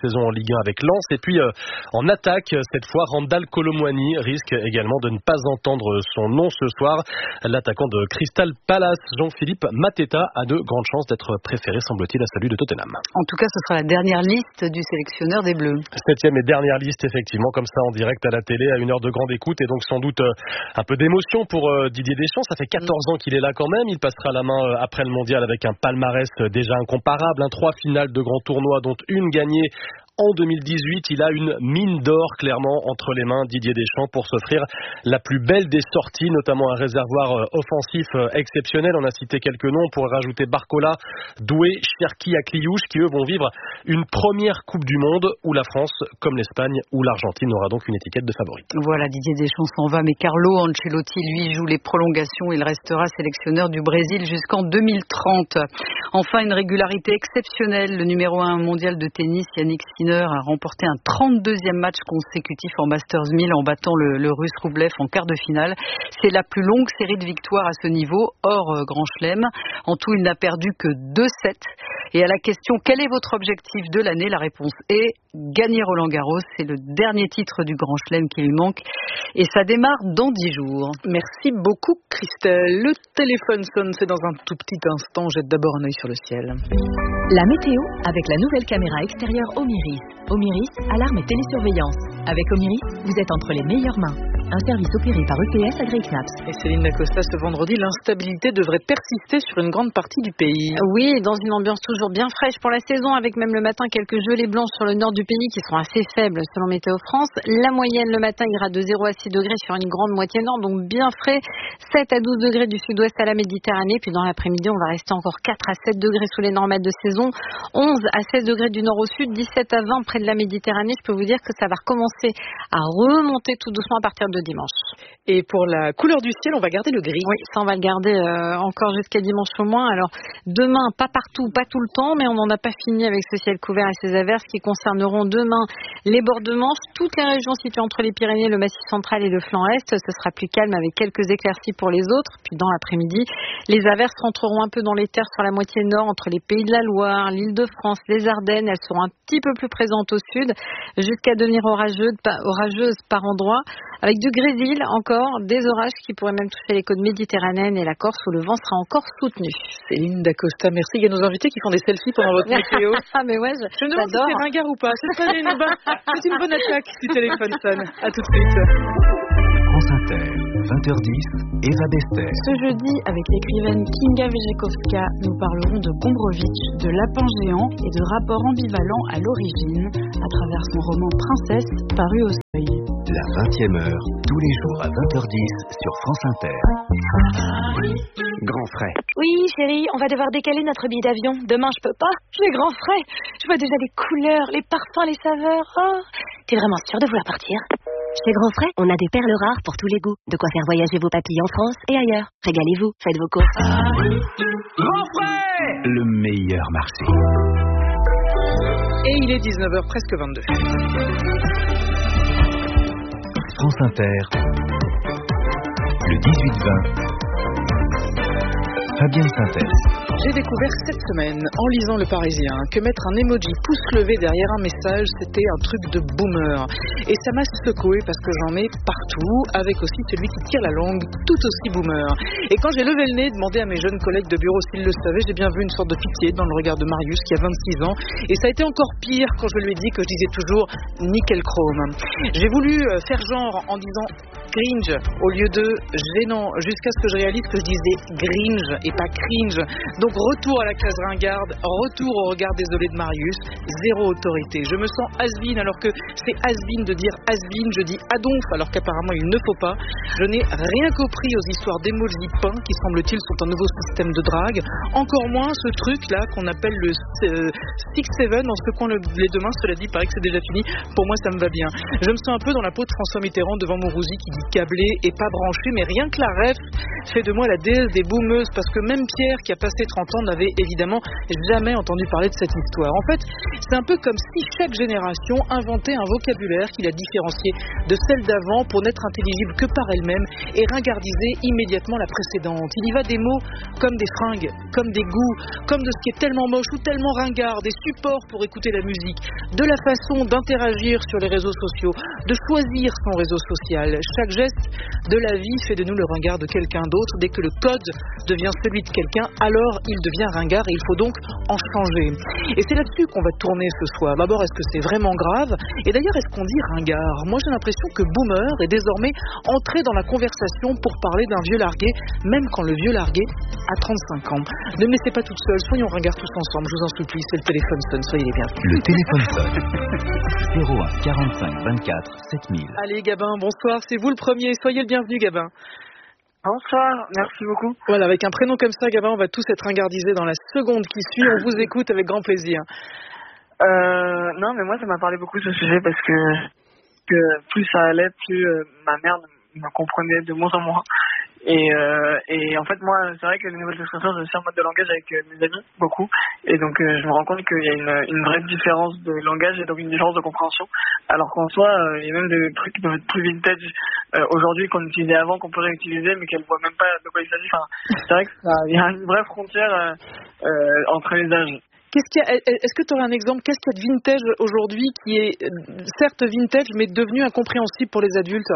saison en Ligue 1 avec Lens. Et puis en attaque, cette fois, Randal Kolo Muani risque également de ne pas entendre son nom ce soir. L'attaquant de Crystal Palace, Jean-Philippe Mateta, a de grandes chances d'être préféré, semble-t-il, à celui de Tottenham. En tout cas, ce sera la dernière liste du sélectionneur des Bleus. 7e et dernière liste, effectivement, comme ça en direct à la télé, à 1 heure de grande écoute, et donc sans doute un peu d'émotion pour Didier Deschamps. Ça fait 14 ans qu'il est là quand même. Il passera la main après le mondial avec un palmarès déjà incomparable. 3 finales de grands tournois, dont une gagnée en 2018. Il a une mine d'or clairement entre les mains, Didier Deschamps, pour s'offrir la plus belle des sorties, notamment un réservoir offensif exceptionnel. On a cité quelques noms, on pourrait rajouter Barcola, Doué, Cherki, Akliouche, qui eux vont vivre une première Coupe du Monde où la France, comme l'Espagne ou l'Argentine, aura donc une étiquette de favorite. Voilà, Didier Deschamps s'en va, mais Carlo Ancelotti, lui, joue les prolongations. Il restera sélectionneur du Brésil jusqu'en 2030. Enfin, une régularité exceptionnelle. Le numéro 1 mondial de tennis, Yannick Sinner, a remporté un 32e match consécutif en Masters 1000 en battant le Russe Roublev en quart de finale. C'est la plus longue série de victoires à ce niveau, hors Grand Chelem. En tout, il n'a perdu que 2 sets. Et à la question, quel est votre objectif de l'année? La réponse est gagner Roland-Garros. C'est le dernier titre du Grand Chelem qui lui manque. Et ça démarre dans 10 jours. Merci beaucoup, Christelle. Le téléphone sonne, c'est dans un tout petit instant. Jette d'abord un œil sur le ciel. La météo avec la nouvelle caméra extérieure Omiris. Omiris, alarme et télésurveillance. Avec Omiris, vous êtes entre les meilleures mains. Un service opéré par EPS AgriKnaps. Et Céline Dacosta, ce vendredi, l'instabilité devrait persister sur une grande partie du pays. Oui, dans une ambiance toujours bien fraîche pour la saison, avec même le matin quelques gelées blanches sur le nord du pays qui sont assez faibles selon Météo France. La moyenne le matin ira de 0 à 6 degrés sur une grande moitié nord, donc bien frais. 7 à 12 degrés du sud-ouest à la Méditerranée. Puis dans l'après-midi, on va rester encore 4 à 7 degrés sous les normales de saison. 11 à 16 degrés du nord au sud, 17 à 20 près de la Méditerranée. Je peux vous dire que ça va recommencer à remonter tout doucement à partir de dimanche. Et pour la couleur du ciel, on va garder le gris. Oui, ça on va le garder encore jusqu'à dimanche au moins. Alors demain, pas partout, pas tout le temps, mais on n'en a pas fini avec ce ciel couvert et ces averses qui concerneront demain les bords de Manche, toutes les régions situées entre les Pyrénées, le Massif central et le flanc est. Ce sera plus calme avec quelques éclaircies pour les autres. Puis dans l'après-midi, les averses rentreront un peu dans les terres sur la moitié nord, entre les Pays de la Loire, l'Île-de-France, les Ardennes. Elles seront un petit peu plus présentes au sud, jusqu'à devenir orageuses par endroits, avec du grésil encore, des orages qui pourraient même toucher les côtes méditerranéennes et la Corse où le vent sera encore soutenu. Céline Dacosta, merci. Il y a nos invités qui font des selfies pendant votre météo. Ah mais ouais, je me demande si c'est ringard ou pas. C'est une bonne attaque du téléphone sonne. À tout de suite. France Inter, 20h10, Eva Bester. Ce jeudi, avec l'écrivaine Kinga Vejekovska, nous parlerons de Gombrowicz, de lapin géant et de rapports ambivalents à l'origine, à travers son roman Princesse, paru au Seuil. La 20e heure, tous les jours à 20h10 sur France Inter. Grand frais. Oui, chérie, on va devoir décaler notre billet d'avion. Demain, je peux pas. J'ai grand frais. Je vois déjà les couleurs, les parfums, les saveurs. Oh. T'es vraiment sûre de vouloir partir? Chez Grand Frais, on a des perles rares pour tous les goûts. De quoi faire voyager vos papilles en France et ailleurs. Régalez-vous, faites vos courses. Grand Frais, le meilleur marché. Et il est 19h, presque 22. France Inter, le 18-20. Fabienne Synthèse. J'ai découvert cette semaine, en lisant Le Parisien, que mettre un emoji pouce levé derrière un message, c'était un truc de boomer. Et ça m'a secoué parce que j'en ai partout, avec aussi celui qui tire la langue, tout aussi boomer. Et quand j'ai levé le nez, demandé à mes jeunes collègues de bureau s'ils le savaient, j'ai bien vu une sorte de pitié dans le regard de Marius, qui a 26 ans. Et ça a été encore pire quand je lui ai dit que je disais toujours nickel chrome. J'ai voulu faire genre en disant cringe au lieu de gênant, jusqu'à ce que je réalise que je disais gringe et pas cringe. Donc retour à la case ringarde, retour au regard désolé de Marius, zéro autorité. Je me sens has-been alors que c'est has-been de dire has-been, je dis adonf alors qu'apparemment il ne faut pas. Je n'ai rien compris aux histoires d'émojis peints qui semble-t-il sont un nouveau système de drague. Encore moins ce truc là qu'on appelle le 6-7 en secouant les deux mains, cela dit, paraît que c'est déjà fini. Pour moi ça me va bien. Je me sens un peu dans la peau de François Mitterrand devant Mourouzi qui dit câblé et pas branché, mais rien que la ref fait de moi la déesse des boomeuses parce que même Pierre, qui a passé 30 ans, n'avait évidemment jamais entendu parler de cette histoire. En fait, c'est un peu comme si chaque génération inventait un vocabulaire qui la différenciait de celle d'avant pour n'être intelligible que par elle-même et ringardisait immédiatement la précédente. Il y va des mots comme des fringues, comme des goûts, comme de ce qui est tellement moche ou tellement ringard, des supports pour écouter la musique, de la façon d'interagir sur les réseaux sociaux, de choisir son réseau social. Chaque geste de la vie fait de nous le ringard de quelqu'un d'autre. Dès que le code devient celui de quelqu'un, alors il devient ringard et il faut donc en changer. Et c'est là-dessus qu'on va tourner ce soir. D'abord, est-ce que c'est vraiment grave? Et d'ailleurs, est-ce qu'on dit ringard? Moi, j'ai l'impression que boomer est désormais entré dans la conversation pour parler d'un vieux largué, même quand le vieux largué a 35 ans. Ne me laissez pas toute seule, soyons ringards tous ensemble, je vous en supplie, c'est le téléphone sonne, soyez les bienvenus. Le téléphone sonne. 01 45 24 7000. Allez Gabin, bonsoir, c'est vous le premier, soyez le bienvenu Gabin. Bonsoir, merci beaucoup. Voilà, avec un prénom comme ça, Gabin, on va tous être ringardisés dans la seconde qui suit, on vous écoute avec grand plaisir. Non, mais moi ça m'a parlé beaucoup ce sujet parce que plus ça allait, plus ma mère me comprenait de moins en moins. Et en fait, moi, c'est vrai que les nouvelles expressions, je suis en mode de langage avec mes amis, beaucoup. Et donc, je me rends compte qu'il y a une vraie différence de langage et donc une différence de compréhension. Alors qu'en soi, il y a même des trucs qui peuvent être plus vintage aujourd'hui qu'on utilisait avant, qu'on peut réutiliser, mais qu'elle voit même pas de quoi il s'agit. Enfin, c'est vrai qu'il y a une vraie frontière entre les âges. Est-ce que tu aurais un exemple? Qu'est-ce qu'il y a de vintage aujourd'hui qui est certes vintage mais devenu incompréhensible pour les adultes?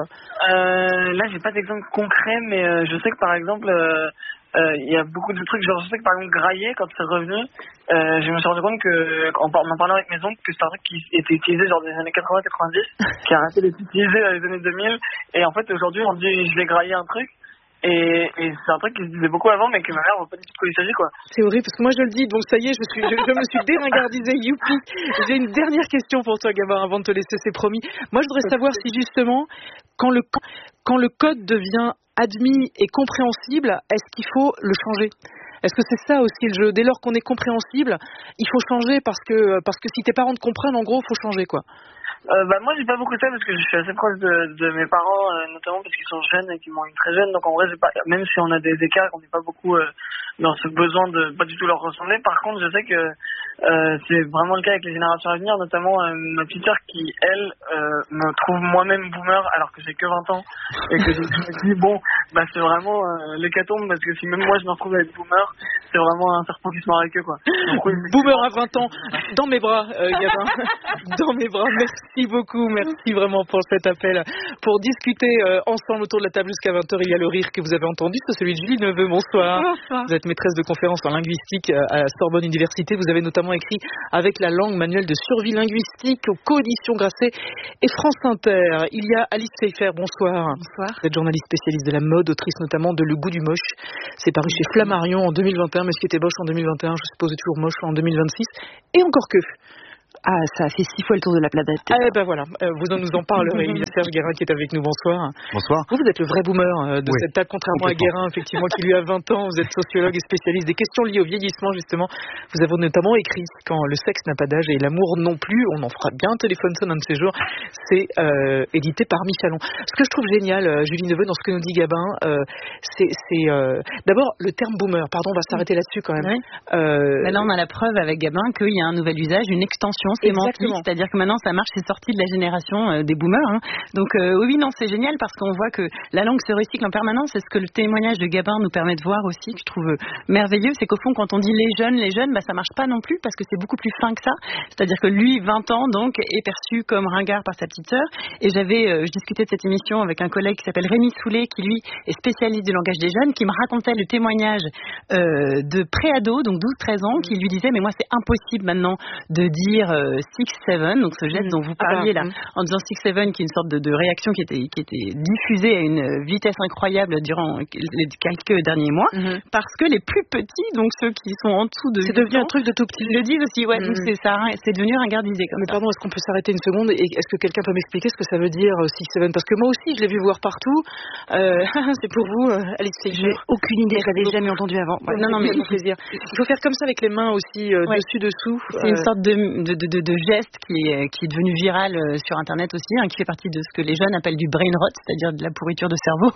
Là, j'ai pas d'exemple concret, mais je sais que par exemple, il y a beaucoup de trucs. Genre, je sais que par exemple, grailler, quand c'est revenu, je me suis rendu compte que, en parlant avec mes oncles, que c'est un truc qui était utilisé genre des années 80-90, qui a arrêté d'être utilisé dans les années 2000. Et en fait, aujourd'hui, on dit je vais grailler un truc. Et c'est un truc qui se disait beaucoup avant, mais que ma mère ne voit pas du tout de quoi il s'agit, quoi. C'est horrible, parce que moi je le dis, donc ça y est, je me suis déringardisée, youpi. J'ai une dernière question pour toi, Gabin, avant de te laisser, c'est promis. Moi je voudrais savoir si justement, quand le code devient admis et compréhensible, est-ce qu'il faut le changer? Est-ce que c'est ça aussi le jeu? Dès lors qu'on est compréhensible, il faut changer parce que si tes parents te comprennent, en gros, il faut changer, quoi. Moi j'ai pas beaucoup de ça parce que je suis assez proche de mes parents, notamment parce qu'ils sont jeunes et qu'ils m'ont eu très jeune, donc en vrai même si on a des écarts, on n'est pas beaucoup dans ce besoin de pas du tout leur ressembler. Par contre, je sais que c'est vraiment le cas avec les générations à venir, notamment ma petite sœur qui elle me trouve moi-même boomer alors que j'ai que 20 ans et que je me dis bon bah c'est vraiment l'hécatombe parce que si même moi je me retrouve à être boomer, c'est vraiment un serpent qui se mord avec eux, quoi. Donc, oui, boomer à 20 ans, dans mes bras, Gabin, dans mes bras. Merci beaucoup, merci vraiment pour cet appel. Pour discuter ensemble autour de la table jusqu'à 20h, il y a le rire que vous avez entendu, c'est celui de Julie Neveu. Bonsoir. Bonsoir. Vous êtes maîtresse de conférence en linguistique à la Sorbonne Université. Vous avez notamment écrit Avec la langue, manuel de survie linguistique aux coéditions Grasset et France Inter. Il y a Alice Seifer. Bonsoir. Bonsoir. Vous êtes journaliste spécialiste de la mode, autrice notamment de Le goût du moche. C'est paru chez Flammarion en 2021, mais ce qui était moche en 2021, je suppose, est toujours moche en 2026. Et encore que. Ah, ça a fait 6 fois le tour de la planète. Ah, ben voilà, vous nous en parlerez. Il y a Serge Guérin qui est avec nous, bonsoir. Bonsoir. Vous êtes le vrai boomer de cette table, contrairement à Guérin, effectivement, qui lui a 20 ans. Vous êtes sociologue et spécialiste des questions liées au vieillissement, justement. Vous avez notamment écrit Quand le sexe n'a pas d'âge et l'amour non plus. On en fera bien un téléphone sonne un de ces jours. C'est édité par Michalon. Ce que je trouve génial, Julie Neveu, dans ce que nous dit Gabin, c'est d'abord le terme boomer. Pardon, on va s'arrêter là-dessus quand même. Oui. Là, on a la preuve avec Gabin qu'il y a un nouvel usage, une extension sémantique, c'est-à-dire que maintenant ça marche, c'est sorti de la génération des boomers. Hein. Donc oui, non, c'est génial parce qu'on voit que la langue se recycle en permanence. C'est ce que le témoignage de Gabin nous permet de voir aussi, que je trouve merveilleux, c'est qu'au fond, quand on dit les jeunes, bah, ça marche pas non plus parce que c'est beaucoup plus fin que ça. C'est-à-dire que lui, 20 ans, donc, est perçu comme ringard par sa petite sœur. Et je discutais de cette émission avec un collègue qui s'appelle Rémi Soulet, qui lui est spécialiste du langage des jeunes, qui me racontait le témoignage de pré-ado, donc 12-13 ans, qui lui disait mais moi c'est impossible maintenant de dire 6-7, donc ce geste dont vous parliez là, en disant 6-7, qui est une sorte de réaction qui était diffusée à une vitesse incroyable durant les quelques derniers mois, parce que les plus petits, donc ceux qui sont en dessous de 8 ans, c'est devenu un truc de tout petit. Le disent aussi, ouais, donc c'est devenu ringardisé comme ça. Mais pardon, est-ce qu'on peut s'arrêter une seconde et est-ce que quelqu'un peut m'expliquer ce que ça veut dire 6-7? Parce que moi aussi, je l'ai vu voir partout. C'est pour vous, Alice Seifer. J'ai aucune idée, je l'avais jamais entendu avant. Ouais, non, mais c'est plaisir. Il faut faire comme ça avec les mains aussi, dessus, dessous. C'est une sorte de de geste qui est devenu viral sur Internet aussi, qui fait partie de ce que les jeunes appellent du brain rot, c'est-à-dire de la pourriture de cerveau.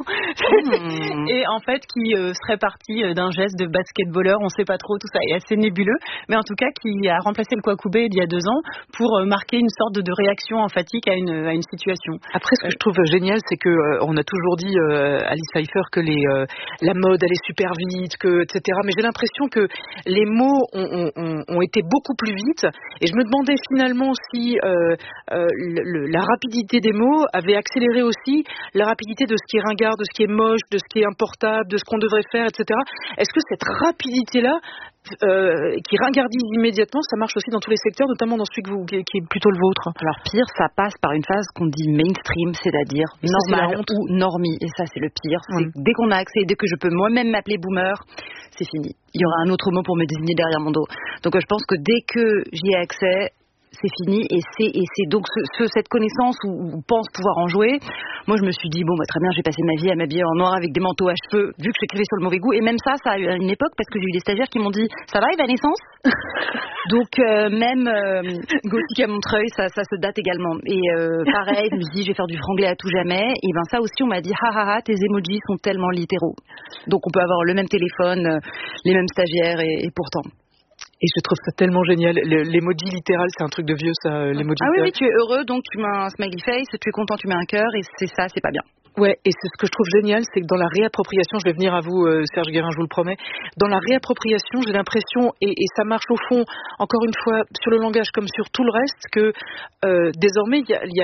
Et en fait, qui serait parti d'un geste de basketballeur, on ne sait pas trop, tout ça est assez nébuleux, mais en tout cas qui a remplacé le Kwakubé il y a 2 ans pour marquer une sorte de réaction emphatique à une situation. Après, ce que je trouve génial, c'est que on a toujours dit, Alice Pfeiffer, que la mode allait super vite, etc. Mais j'ai l'impression que les mots ont été beaucoup plus vite, et je me demandais finalement si la rapidité des mots avait accéléré aussi la rapidité de ce qui est ringard, de ce qui est moche, de ce qui est importable, de ce qu'on devrait faire, etc. Est-ce que cette rapidité-là, qui ringardise immédiatement, ça marche aussi dans tous les secteurs, notamment dans celui qui est plutôt le vôtre? Alors pire, ça passe par une phase qu'on dit mainstream, c'est-à-dire normal ou normie, et ça c'est le pire. C'est dès qu'on a accès, dès que je peux moi-même m'appeler boomer, c'est fini. Il y aura un autre mot pour me désigner derrière mon dos. Donc je pense que dès que j'y ai accès, c'est fini, et c'est donc cette connaissance où on pense pouvoir en jouer. Moi, je me suis dit, très bien, j'ai passé ma vie à m'habiller en noir avec des manteaux à cheveux, vu que j'écrivais sur le mauvais goût, et même ça a eu une époque, parce que j'ai eu des stagiaires qui m'ont dit, ça va, Evanescence? Donc, même Gothique à Montreuil, ça se date également. Et pareil, je me suis dit, je vais faire du franglais à tout jamais, et ça aussi, on m'a dit, tes emojis sont tellement littéraux. Donc, on peut avoir le même téléphone, les mêmes stagiaires, et pourtant... Et je trouve ça tellement génial. L'emoji littéral, c'est un truc de vieux, ça, l'emoji littéral. Oui, tu es heureux, donc tu mets un smiley face, tu es content, tu mets un cœur, et c'est pas bien. Ouais, et c'est ce que je trouve génial, c'est que dans la réappropriation, je vais venir à vous, Serge Guérin, je vous le promets, dans la réappropriation, j'ai l'impression, et ça marche au fond, encore une fois, sur le langage comme sur tout le reste, que désormais,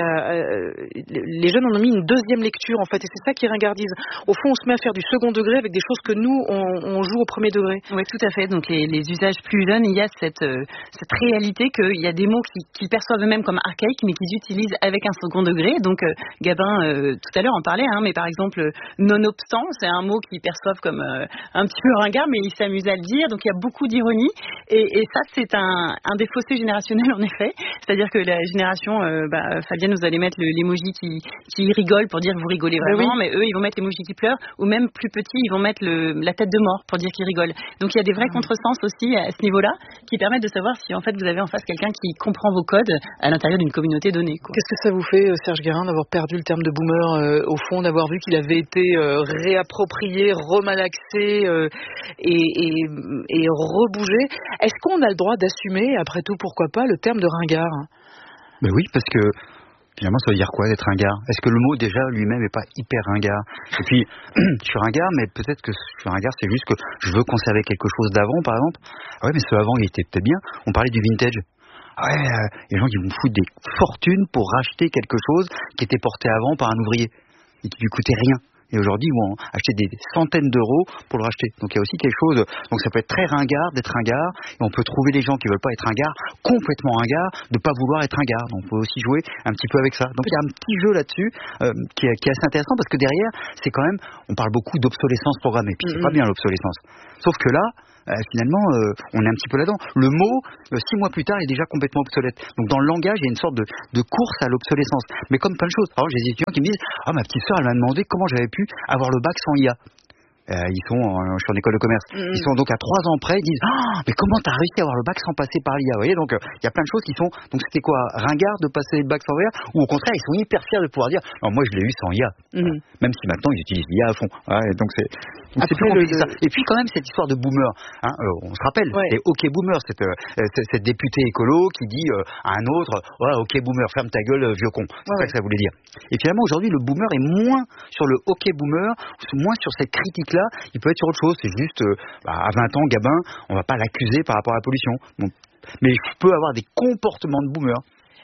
les jeunes en ont mis une deuxième lecture, en fait, et c'est ça qui ringardise. Au fond, on se met à faire du second degré avec des choses que nous, on joue au premier degré. Oui, tout à fait. Donc les usages plus jeunes, il y a cette réalité qu'il y a des mots qu'ils perçoivent eux-mêmes comme archaïques, mais qu'ils utilisent avec un second degré. Donc Gabin, tout à l'heure, en parlait, mais par exemple, nonobstant, c'est un mot qu'ils perçoivent comme un petit peu ringard, mais ils s'amusent à le dire. Donc il y a beaucoup d'ironie. Et ça, c'est un des fossés générationnels, en effet. C'est-à-dire que la génération, Fabienne, vous allez mettre l'emoji qui rigole pour dire que vous rigolez vraiment, mais eux, ils vont mettre l'emoji qui pleure, ou même plus petit, ils vont mettre la tête de mort pour dire qu'ils rigolent. Donc il y a des vrais contresens aussi à ce niveau-là, qui permettent de savoir si en fait vous avez en face quelqu'un qui comprend vos codes à l'intérieur d'une communauté donnée. Qu'est-ce que ça vous fait, Serge Guérin, d'avoir perdu le terme de boomer, au fond, d'avoir vu qu'il avait été réapproprié, remalaxé et rebougé? Est-ce qu'on a le droit d'assumer, après tout, pourquoi pas, le terme de ringard? Ben oui, parce que finalement, ça veut dire quoi d'être ringard? Est-ce que le mot déjà lui-même n'est pas hyper ringard? Et puis, je suis ringard, mais peut-être que je suis ringard, c'est juste que je veux conserver quelque chose d'avant, par exemple. Ah ouais, mais ce avant, il était peut-être bien. On parlait du vintage. Ah ouais, les gens qui vont foutre des fortunes pour racheter quelque chose qui était porté avant par un ouvrier et qui lui coûtait rien. Et aujourd'hui, ils vont acheter des centaines d'euros pour le racheter. Donc il y a aussi quelque chose. Donc ça peut être très ringard d'être ringard. Et on peut trouver les gens qui veulent pas être ringard, complètement ringard, de pas vouloir être ringard. Donc on peut aussi jouer un petit peu avec ça. Donc il y a un petit jeu là-dessus qui est assez intéressant, parce que derrière, c'est quand même, on parle beaucoup d'obsolescence programmée. Puis c'est pas bien l'obsolescence. Sauf que là, finalement, on est un petit peu là-dedans. Le mot, 6 mois plus tard, est déjà complètement obsolète. Donc dans le langage, il y a une sorte de course à l'obsolescence. Mais comme plein de choses. Par exemple, j'ai des étudiants qui me disent, ma petite sœur, elle m'a demandé comment j'avais pu avoir le bac sans IA. Ils sont, je suis en école de commerce, ils sont donc à 3 ans près, ils disent, mais comment t'as réussi à avoir le bac sans passer par l'IA? Vous voyez, donc il y a plein de choses qui sont, donc c'était quoi, ringard de passer le bac sans IA, ou au contraire, ils sont hyper fiers de pouvoir dire, alors moi je l'ai eu sans IA, même si maintenant ils utilisent l'IA à fond. Ouais, donc c'est plus compliqué ça. Et puis quand même cette histoire de boomer, on se rappelle, c'est OK Boomer, cette députée écolo qui dit à un autre, OK Boomer, ferme ta gueule, vieux con. C'est ça que ça voulait dire. Et finalement aujourd'hui le boomer est moins sur le OK Boomer, moins sur cette critique-là. Il peut être sur autre chose, c'est juste à 20 ans, Gabin, on va pas l'accuser par rapport à la pollution. Bon. Mais je peux avoir des comportements de boomer.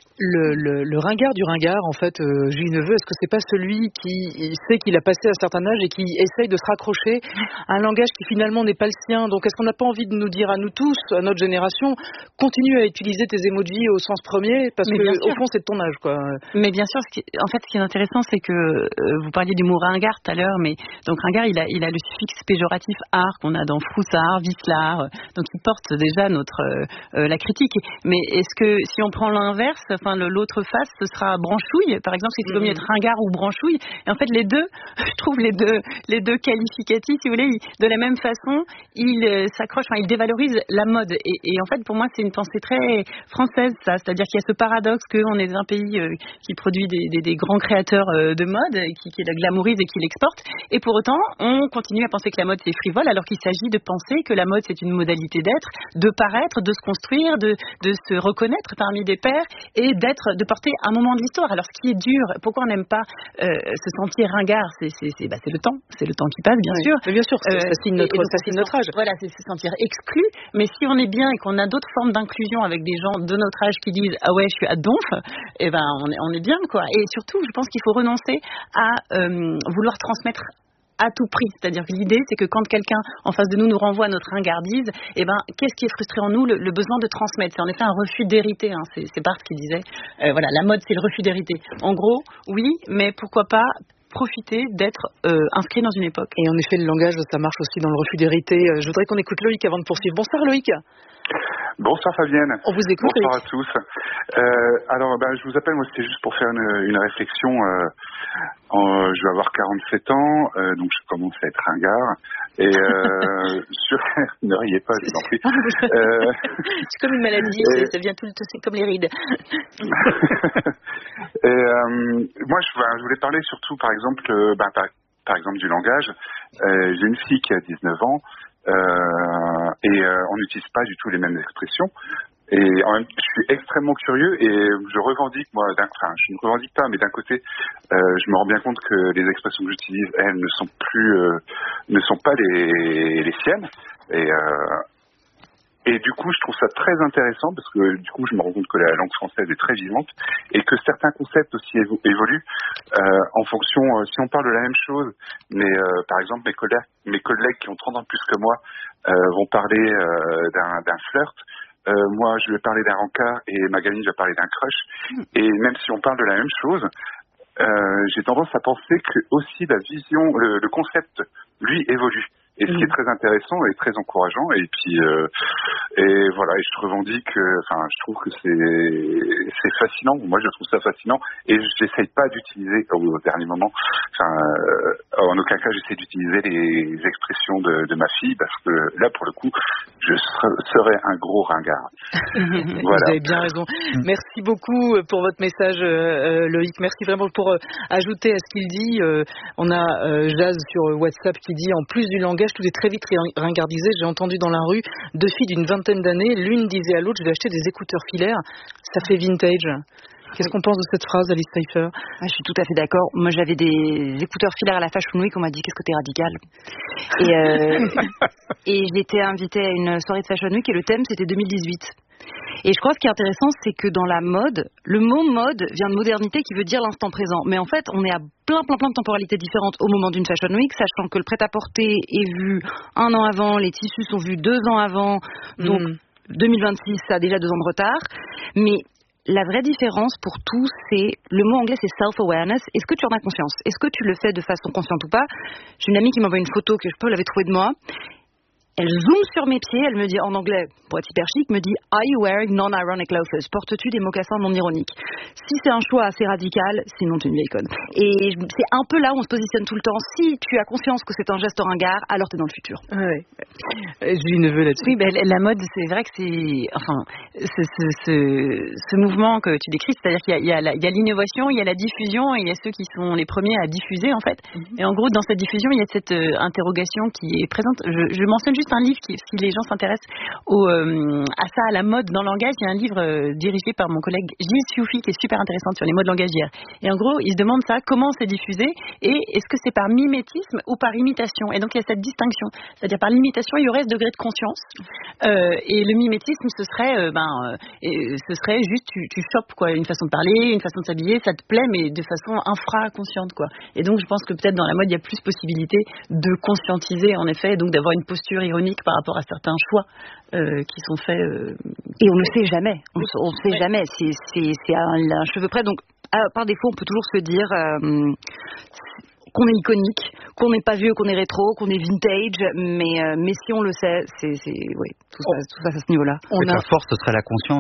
Le ringard du ringard, en fait, Gilles Neveu, est-ce que c'est pas celui qui sait qu'il a passé un certain âge et qui essaye de se raccrocher à un langage qui finalement n'est pas le sien? Donc est-ce qu'on n'a pas envie de nous dire à nous tous, à notre génération, continue à utiliser tes emojis au sens premier, parce que au fond c'est de ton âge, quoi. Mais bien sûr, ce qui est intéressant, c'est que vous parliez du mot ringard tout à l'heure, mais donc ringard, il a le suffixe péjoratif art qu'on a dans froussard, vicelard, donc il porte déjà la critique. Mais est-ce que si on prend l'inverse, enfin l'autre face, ce sera branchouille, par exemple, si c'est mieux être ringard ou branchouille. Et en fait, les deux, je trouve les deux qualificatifs, si vous voulez, de la même façon, ils s'accrochent, enfin, ils dévalorisent la mode. Et en fait, pour moi, c'est une pensée très française, ça. C'est-à-dire qu'il y a ce paradoxe qu'on est un pays qui produit des grands créateurs de mode, qui la glamourise et qui l'exporte. Et pour autant, on continue à penser que la mode, c'est frivole, alors qu'il s'agit de penser que la mode, c'est une modalité d'être, de paraître, de se construire, de se reconnaître parmi des pairs et de porter un moment de l'histoire. Alors, ce qui est dur, pourquoi on n'aime pas se sentir ringard, c'est le temps. C'est le temps qui passe, bien sûr. Mais bien sûr, ça signe notre âge. Voilà, c'est se sentir exclu. Mais si on est bien et qu'on a d'autres formes d'inclusion avec des gens de notre âge qui disent ah ouais, je suis à donf, eh ben on est bien, quoi. Et surtout, je pense qu'il faut renoncer à vouloir transmettre à tout prix. C'est-à-dire que l'idée, c'est que quand quelqu'un en face de nous renvoie notre ringardise, eh ben, qu'est-ce qui est frustré en nous? Le besoin de transmettre. C'est en effet un refus d'hériter. Hein. C'est Barthes qui disait, voilà, la mode, c'est le refus d'hériter. En gros, oui, mais pourquoi pas profiter d'être inscrit dans une époque. Et en effet, le langage, ça marche aussi dans le refus d'hériter. Je voudrais qu'on écoute Loïc avant de poursuivre. Bonsoir Loïc. Bonsoir Fabienne. On vous écoute. Bonsoir à tous. Alors, je vous appelle, moi c'était juste pour faire une réflexion. Je vais avoir 47 ans, donc je commence à être ringard. Et ne riez pas, je vous en prie. C'est comme une maladie, ça vient c'est comme les rides. Moi, je voulais parler surtout, par exemple, par exemple du langage. J'ai une fille qui a 19 ans. On n'utilise pas du tout les mêmes expressions. Et en même temps, je suis extrêmement curieux et je revendique, moi, je ne revendique pas, mais d'un côté, je me rends bien compte que les expressions que j'utilise, elles ne sont pas les siennes. Et du coup, je trouve ça très intéressant parce que du coup, je me rends compte que la langue française est très vivante et que certains concepts aussi évoluent en fonction. Si on parle de la même chose, mais par exemple, mes collègues qui ont 30 ans de plus que moi vont parler d'un flirt. Moi, je vais parler d'un rencard et Magali va parler d'un crush. Et même si on parle de la même chose, j'ai tendance à penser que aussi la vision, le concept, lui, évolue. Et ce qui est très intéressant et très encourageant. Et puis, et voilà, et je revendique, je trouve que c'est fascinant. Moi, je trouve ça fascinant. Et j'essaye pas d'utiliser, au dernier moment, en aucun cas, j'essaie d'utiliser les expressions de ma fille, parce que là, pour le coup, je serais un gros ringard. Voilà. Vous avez bien raison. Merci beaucoup pour votre message, Loïc. Merci vraiment pour ajouter à ce qu'il dit. On a Jazz sur WhatsApp qui dit, en plus du langage, tout est très vite ringardisé. J'ai entendu dans la rue 2 filles d'une vingtaine d'années, l'une disait à l'autre, je vais acheter des écouteurs filaires, ça fait vintage. Qu'est-ce qu'on pense de cette phrase, Alice Pfeiffer? Je suis tout à fait d'accord. Moi, j'avais des écouteurs filaires à la Fashion Week, on m'a dit qu'est-ce que t'es radical. Et j'étais invitée à une soirée de Fashion Week et le thème c'était 2018. Et je crois que ce qui est intéressant, c'est que dans la mode, le mot mode vient de modernité qui veut dire l'instant présent. Mais en fait, on est à plein de temporalités différentes au moment d'une Fashion Week, sachant que le prêt-à-porter est vu 1 an avant, les tissus sont vus 2 ans avant, donc 2026, ça a déjà 2 ans de retard. Mais la vraie différence pour tous, c'est, le mot anglais c'est self-awareness. Est-ce que tu en as conscience? Est-ce que tu le fais de façon consciente ou pas? J'ai une amie qui m'envoie une photo que je peux l'avais trouvée de moi. Elle zoome sur mes pieds, elle me dit en anglais, pour être hyper chic, me dit « Are you wearing non-ironic loafers ?» Portes-tu des mocassins non ironiques? Si c'est un choix assez radical, sinon tu es une vieille conne. Et c'est un peu là où on se positionne tout le temps. Si tu as conscience que c'est un geste ringard, alors tu es dans le futur. Ouais. J'ai une neveu là-dessus. Oui, la mode, c'est vrai que c'est... Enfin, ce mouvement que tu décris, c'est-à-dire qu'il y a l'innovation, il y a la diffusion, et il y a ceux qui sont les premiers à diffuser, en fait. Et en gros, dans cette diffusion, il y a cette interrogation qui est présente. Je mentionne juste un livre si les gens s'intéressent à ça, à la mode dans le langage. Il y a un livre dirigé par mon collègue Gilles Sioufi qui est super intéressant sur les modes langagières. Et en gros, il se demande ça, comment c'est diffusé et est-ce que c'est par mimétisme ou par imitation? Et donc, il y a cette distinction. C'est-à-dire, par l'imitation, il y aurait ce degré de conscience. Et le mimétisme, ce serait juste, tu chopes, quoi, une façon de parler, une façon de s'habiller, ça te plaît, mais de façon infraconsciente, quoi. Et donc, je pense que peut-être dans la mode, il y a plus possibilité de conscientiser, en effet, et donc d'avoir une posture ironique par rapport à certains choix qui sont faits. Et on ne sait jamais. On ne sait jamais. C'est un cheveu près. Donc, par défaut, on peut toujours se dire qu'on est iconique, qu'on n'est pas vieux, qu'on est rétro, qu'on est vintage. Mais si on le sait, oui, tout ça à ce niveau-là. La force, ce serait la conscience.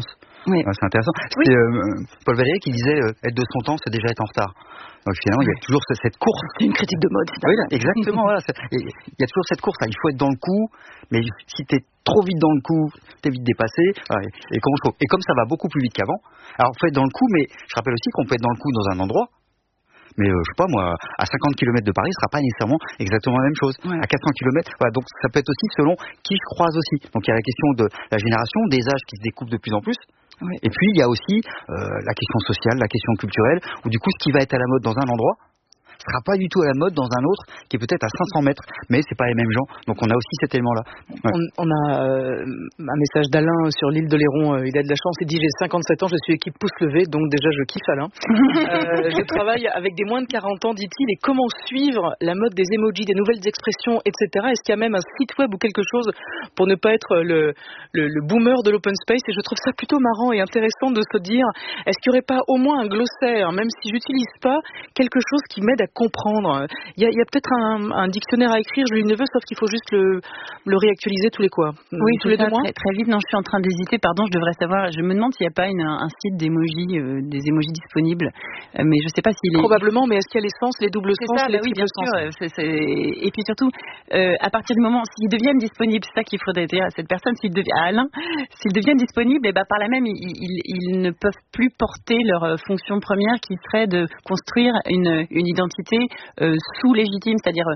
Oui. C'est intéressant. C'est Paul Valéry qui disait être de son temps, c'est déjà être en retard. Donc finalement, il y a toujours cette course. C'est une critique de mode. Oui, exactement. Voilà. Il y a toujours cette course. Il faut être dans le coup, mais si t'es trop vite dans le coup, t'es vite dépassé. Et comme ça va beaucoup plus vite qu'avant. Alors, faut être dans le coup, mais je rappelle aussi qu'on peut être dans le coup dans un endroit. Mais je sais pas moi, à 50 km de Paris, ce sera pas nécessairement exactement la même chose. Ouais. À 400 km, voilà, donc ça peut être aussi selon qui je croise aussi. Donc il y a la question de la génération, des âges qui se découpent de plus en plus. Oui. Et puis il y a aussi la question sociale, la question culturelle, où du coup ce qui va être à la mode dans un endroit sera pas du tout à la mode dans un autre qui est peut-être à 500 mètres, mais c'est pas les mêmes gens. Donc on a aussi cet élément-là. Ouais. On a un message d'Alain sur l'île d'Oléron. Il a de la chance. Il dit j'ai 57 ans, je suis équipe pouce levé, donc déjà je kiffe Alain. Je travaille avec des moins de 40 ans, dit-il. Et comment suivre la mode des emojis, des nouvelles expressions, etc. Est-ce qu'il y a même un site web ou quelque chose pour ne pas être le boomer de l'open space? Et je trouve ça plutôt marrant et intéressant de se dire, est-ce qu'il n'y aurait pas au moins un glossaire, même si j'utilise pas quelque chose qui m'aide à comprendre. Il y a peut-être un dictionnaire à écrire, je lui ne veux, sauf qu'il faut juste le réactualiser tous les quoi. Oui, tous les 2 mois. Très vite. Non, je suis en train d'hésiter. Pardon, je devrais savoir. Je me demande s'il n'y a pas un site d'émojis, des émojis disponibles. Mais je ne sais pas s'il est. Probablement, mais est-ce qu'il y a les sens, les doubles sens, les oui, bien sens. sûr. Et puis surtout, à partir du moment s'ils deviennent disponibles, c'est ça qu'il faudrait dire à cette personne, à Alain, s'ils deviennent disponibles, et par là même, ils ne peuvent plus porter leur fonction première, qui serait de construire une identité sous-légitime, c'est-à-dire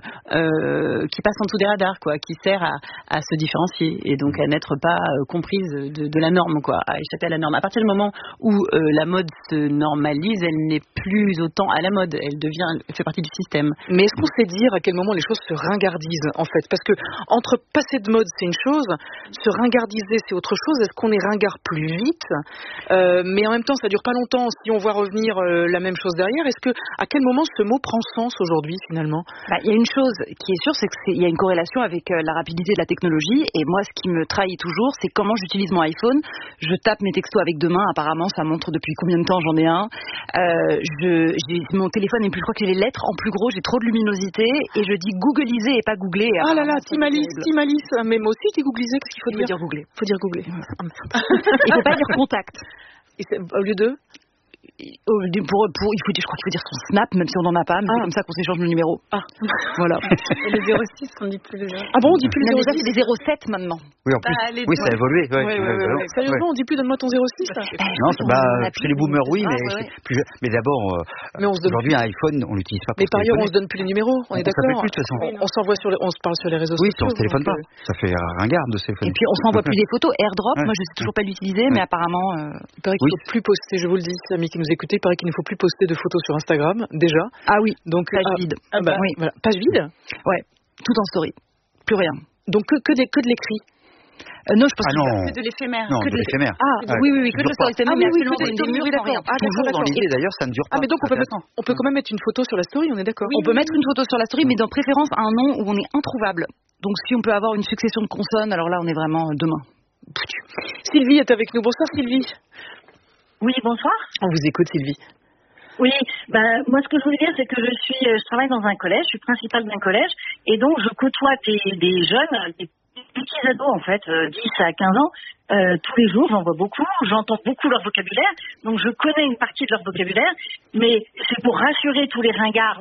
qui passe en dessous des radars, quoi, qui sert à se différencier et donc à n'être pas comprise de la norme, quoi, à échapper à la norme. À partir du moment où la mode se normalise, elle n'est plus autant à la mode, elle fait partie du système. Mais est-ce qu'on sait dire à quel moment les choses se ringardisent, en fait? Parce que entre passer de mode, c'est une chose, se ringardiser, c'est autre chose. Est-ce qu'on est ringard plus vite? Mais en même temps, ça dure pas longtemps si on voit revenir la même chose derrière. Est-ce que à quel moment ce mot prend sens aujourd'hui, finalement? Il y a une chose qui est sûre, c'est qu'il y a une corrélation avec la rapidité de la technologie. Et moi, ce qui me trahit toujours, c'est comment j'utilise mon iPhone. Je tape mes textos avec 2 mains. Apparemment, ça montre depuis combien de temps j'en ai un. Mon téléphone est plus gros que les lettres. En plus gros, j'ai trop de luminosité. Et je dis googliser et pas googler. Ah là là, Timalis. Mais moi aussi, tu googliser. Qu'est-ce qu'il faut dire? Googler. Faut dire googler. Il faut pas dire contact. Au lieu de? Je crois qu'il faut dire son Snap, même si on n'en a pas, mais c'est comme ça qu'on s'échange le numéro. Voilà. Et le 06, on dit plus le 06. Ah bon, on dit plus le 06? C'est des 07 maintenant. Oui, en plus. Oui, ça a évolué. Ouais. Sérieusement, on dit plus donne-moi ton 06? Non, chez les boomers, oui, mais d'abord, aujourd'hui, un iPhone, on l'utilise pas pour. Mais par ailleurs, on se donne plus les numéros, on est d'accord? On se parle sur les réseaux sociaux. Oui, on se téléphone pas. Ça fait ringard de se téléphoner. Et puis, on s'envoie plus des photos. AirDrop, moi, je sais toujours pas l'utiliser, mais apparemment. Il paraît qu'il ne faut plus poster, je vous le dis, amis qui nous écoutez, il paraît qu'il ne faut plus poster de photos sur Instagram, déjà. Ah oui, donc page vide. Oui. Voilà. Page vide? Ouais, tout en story. Plus rien. Donc que de l'écrit? Non, je pense que de l'éphémère. Non, que de l'éphémère. Oui, que de story. Toujours dans l'idée, d'ailleurs, ça ne dure pas. Mais donc on peut quand même mettre une photo sur la story, on est d'accord? On peut mettre une photo sur la story, mais dans préférence à un nom où on est introuvable. Donc si on peut avoir une succession de consonnes, alors là, on est vraiment demain. Sylvie est avec nous. Bonsoir Sylvie. Oui, bonsoir. On vous écoute Sylvie. Oui, moi ce que je voulais dire, c'est que je travaille dans un collège, je suis principale d'un collège, et donc je côtoie des jeunes, des petits ados en fait, 10 à 15 ans, tous les jours, j'en vois beaucoup, j'entends beaucoup leur vocabulaire, donc je connais une partie de leur vocabulaire, mais c'est pour rassurer tous les ringards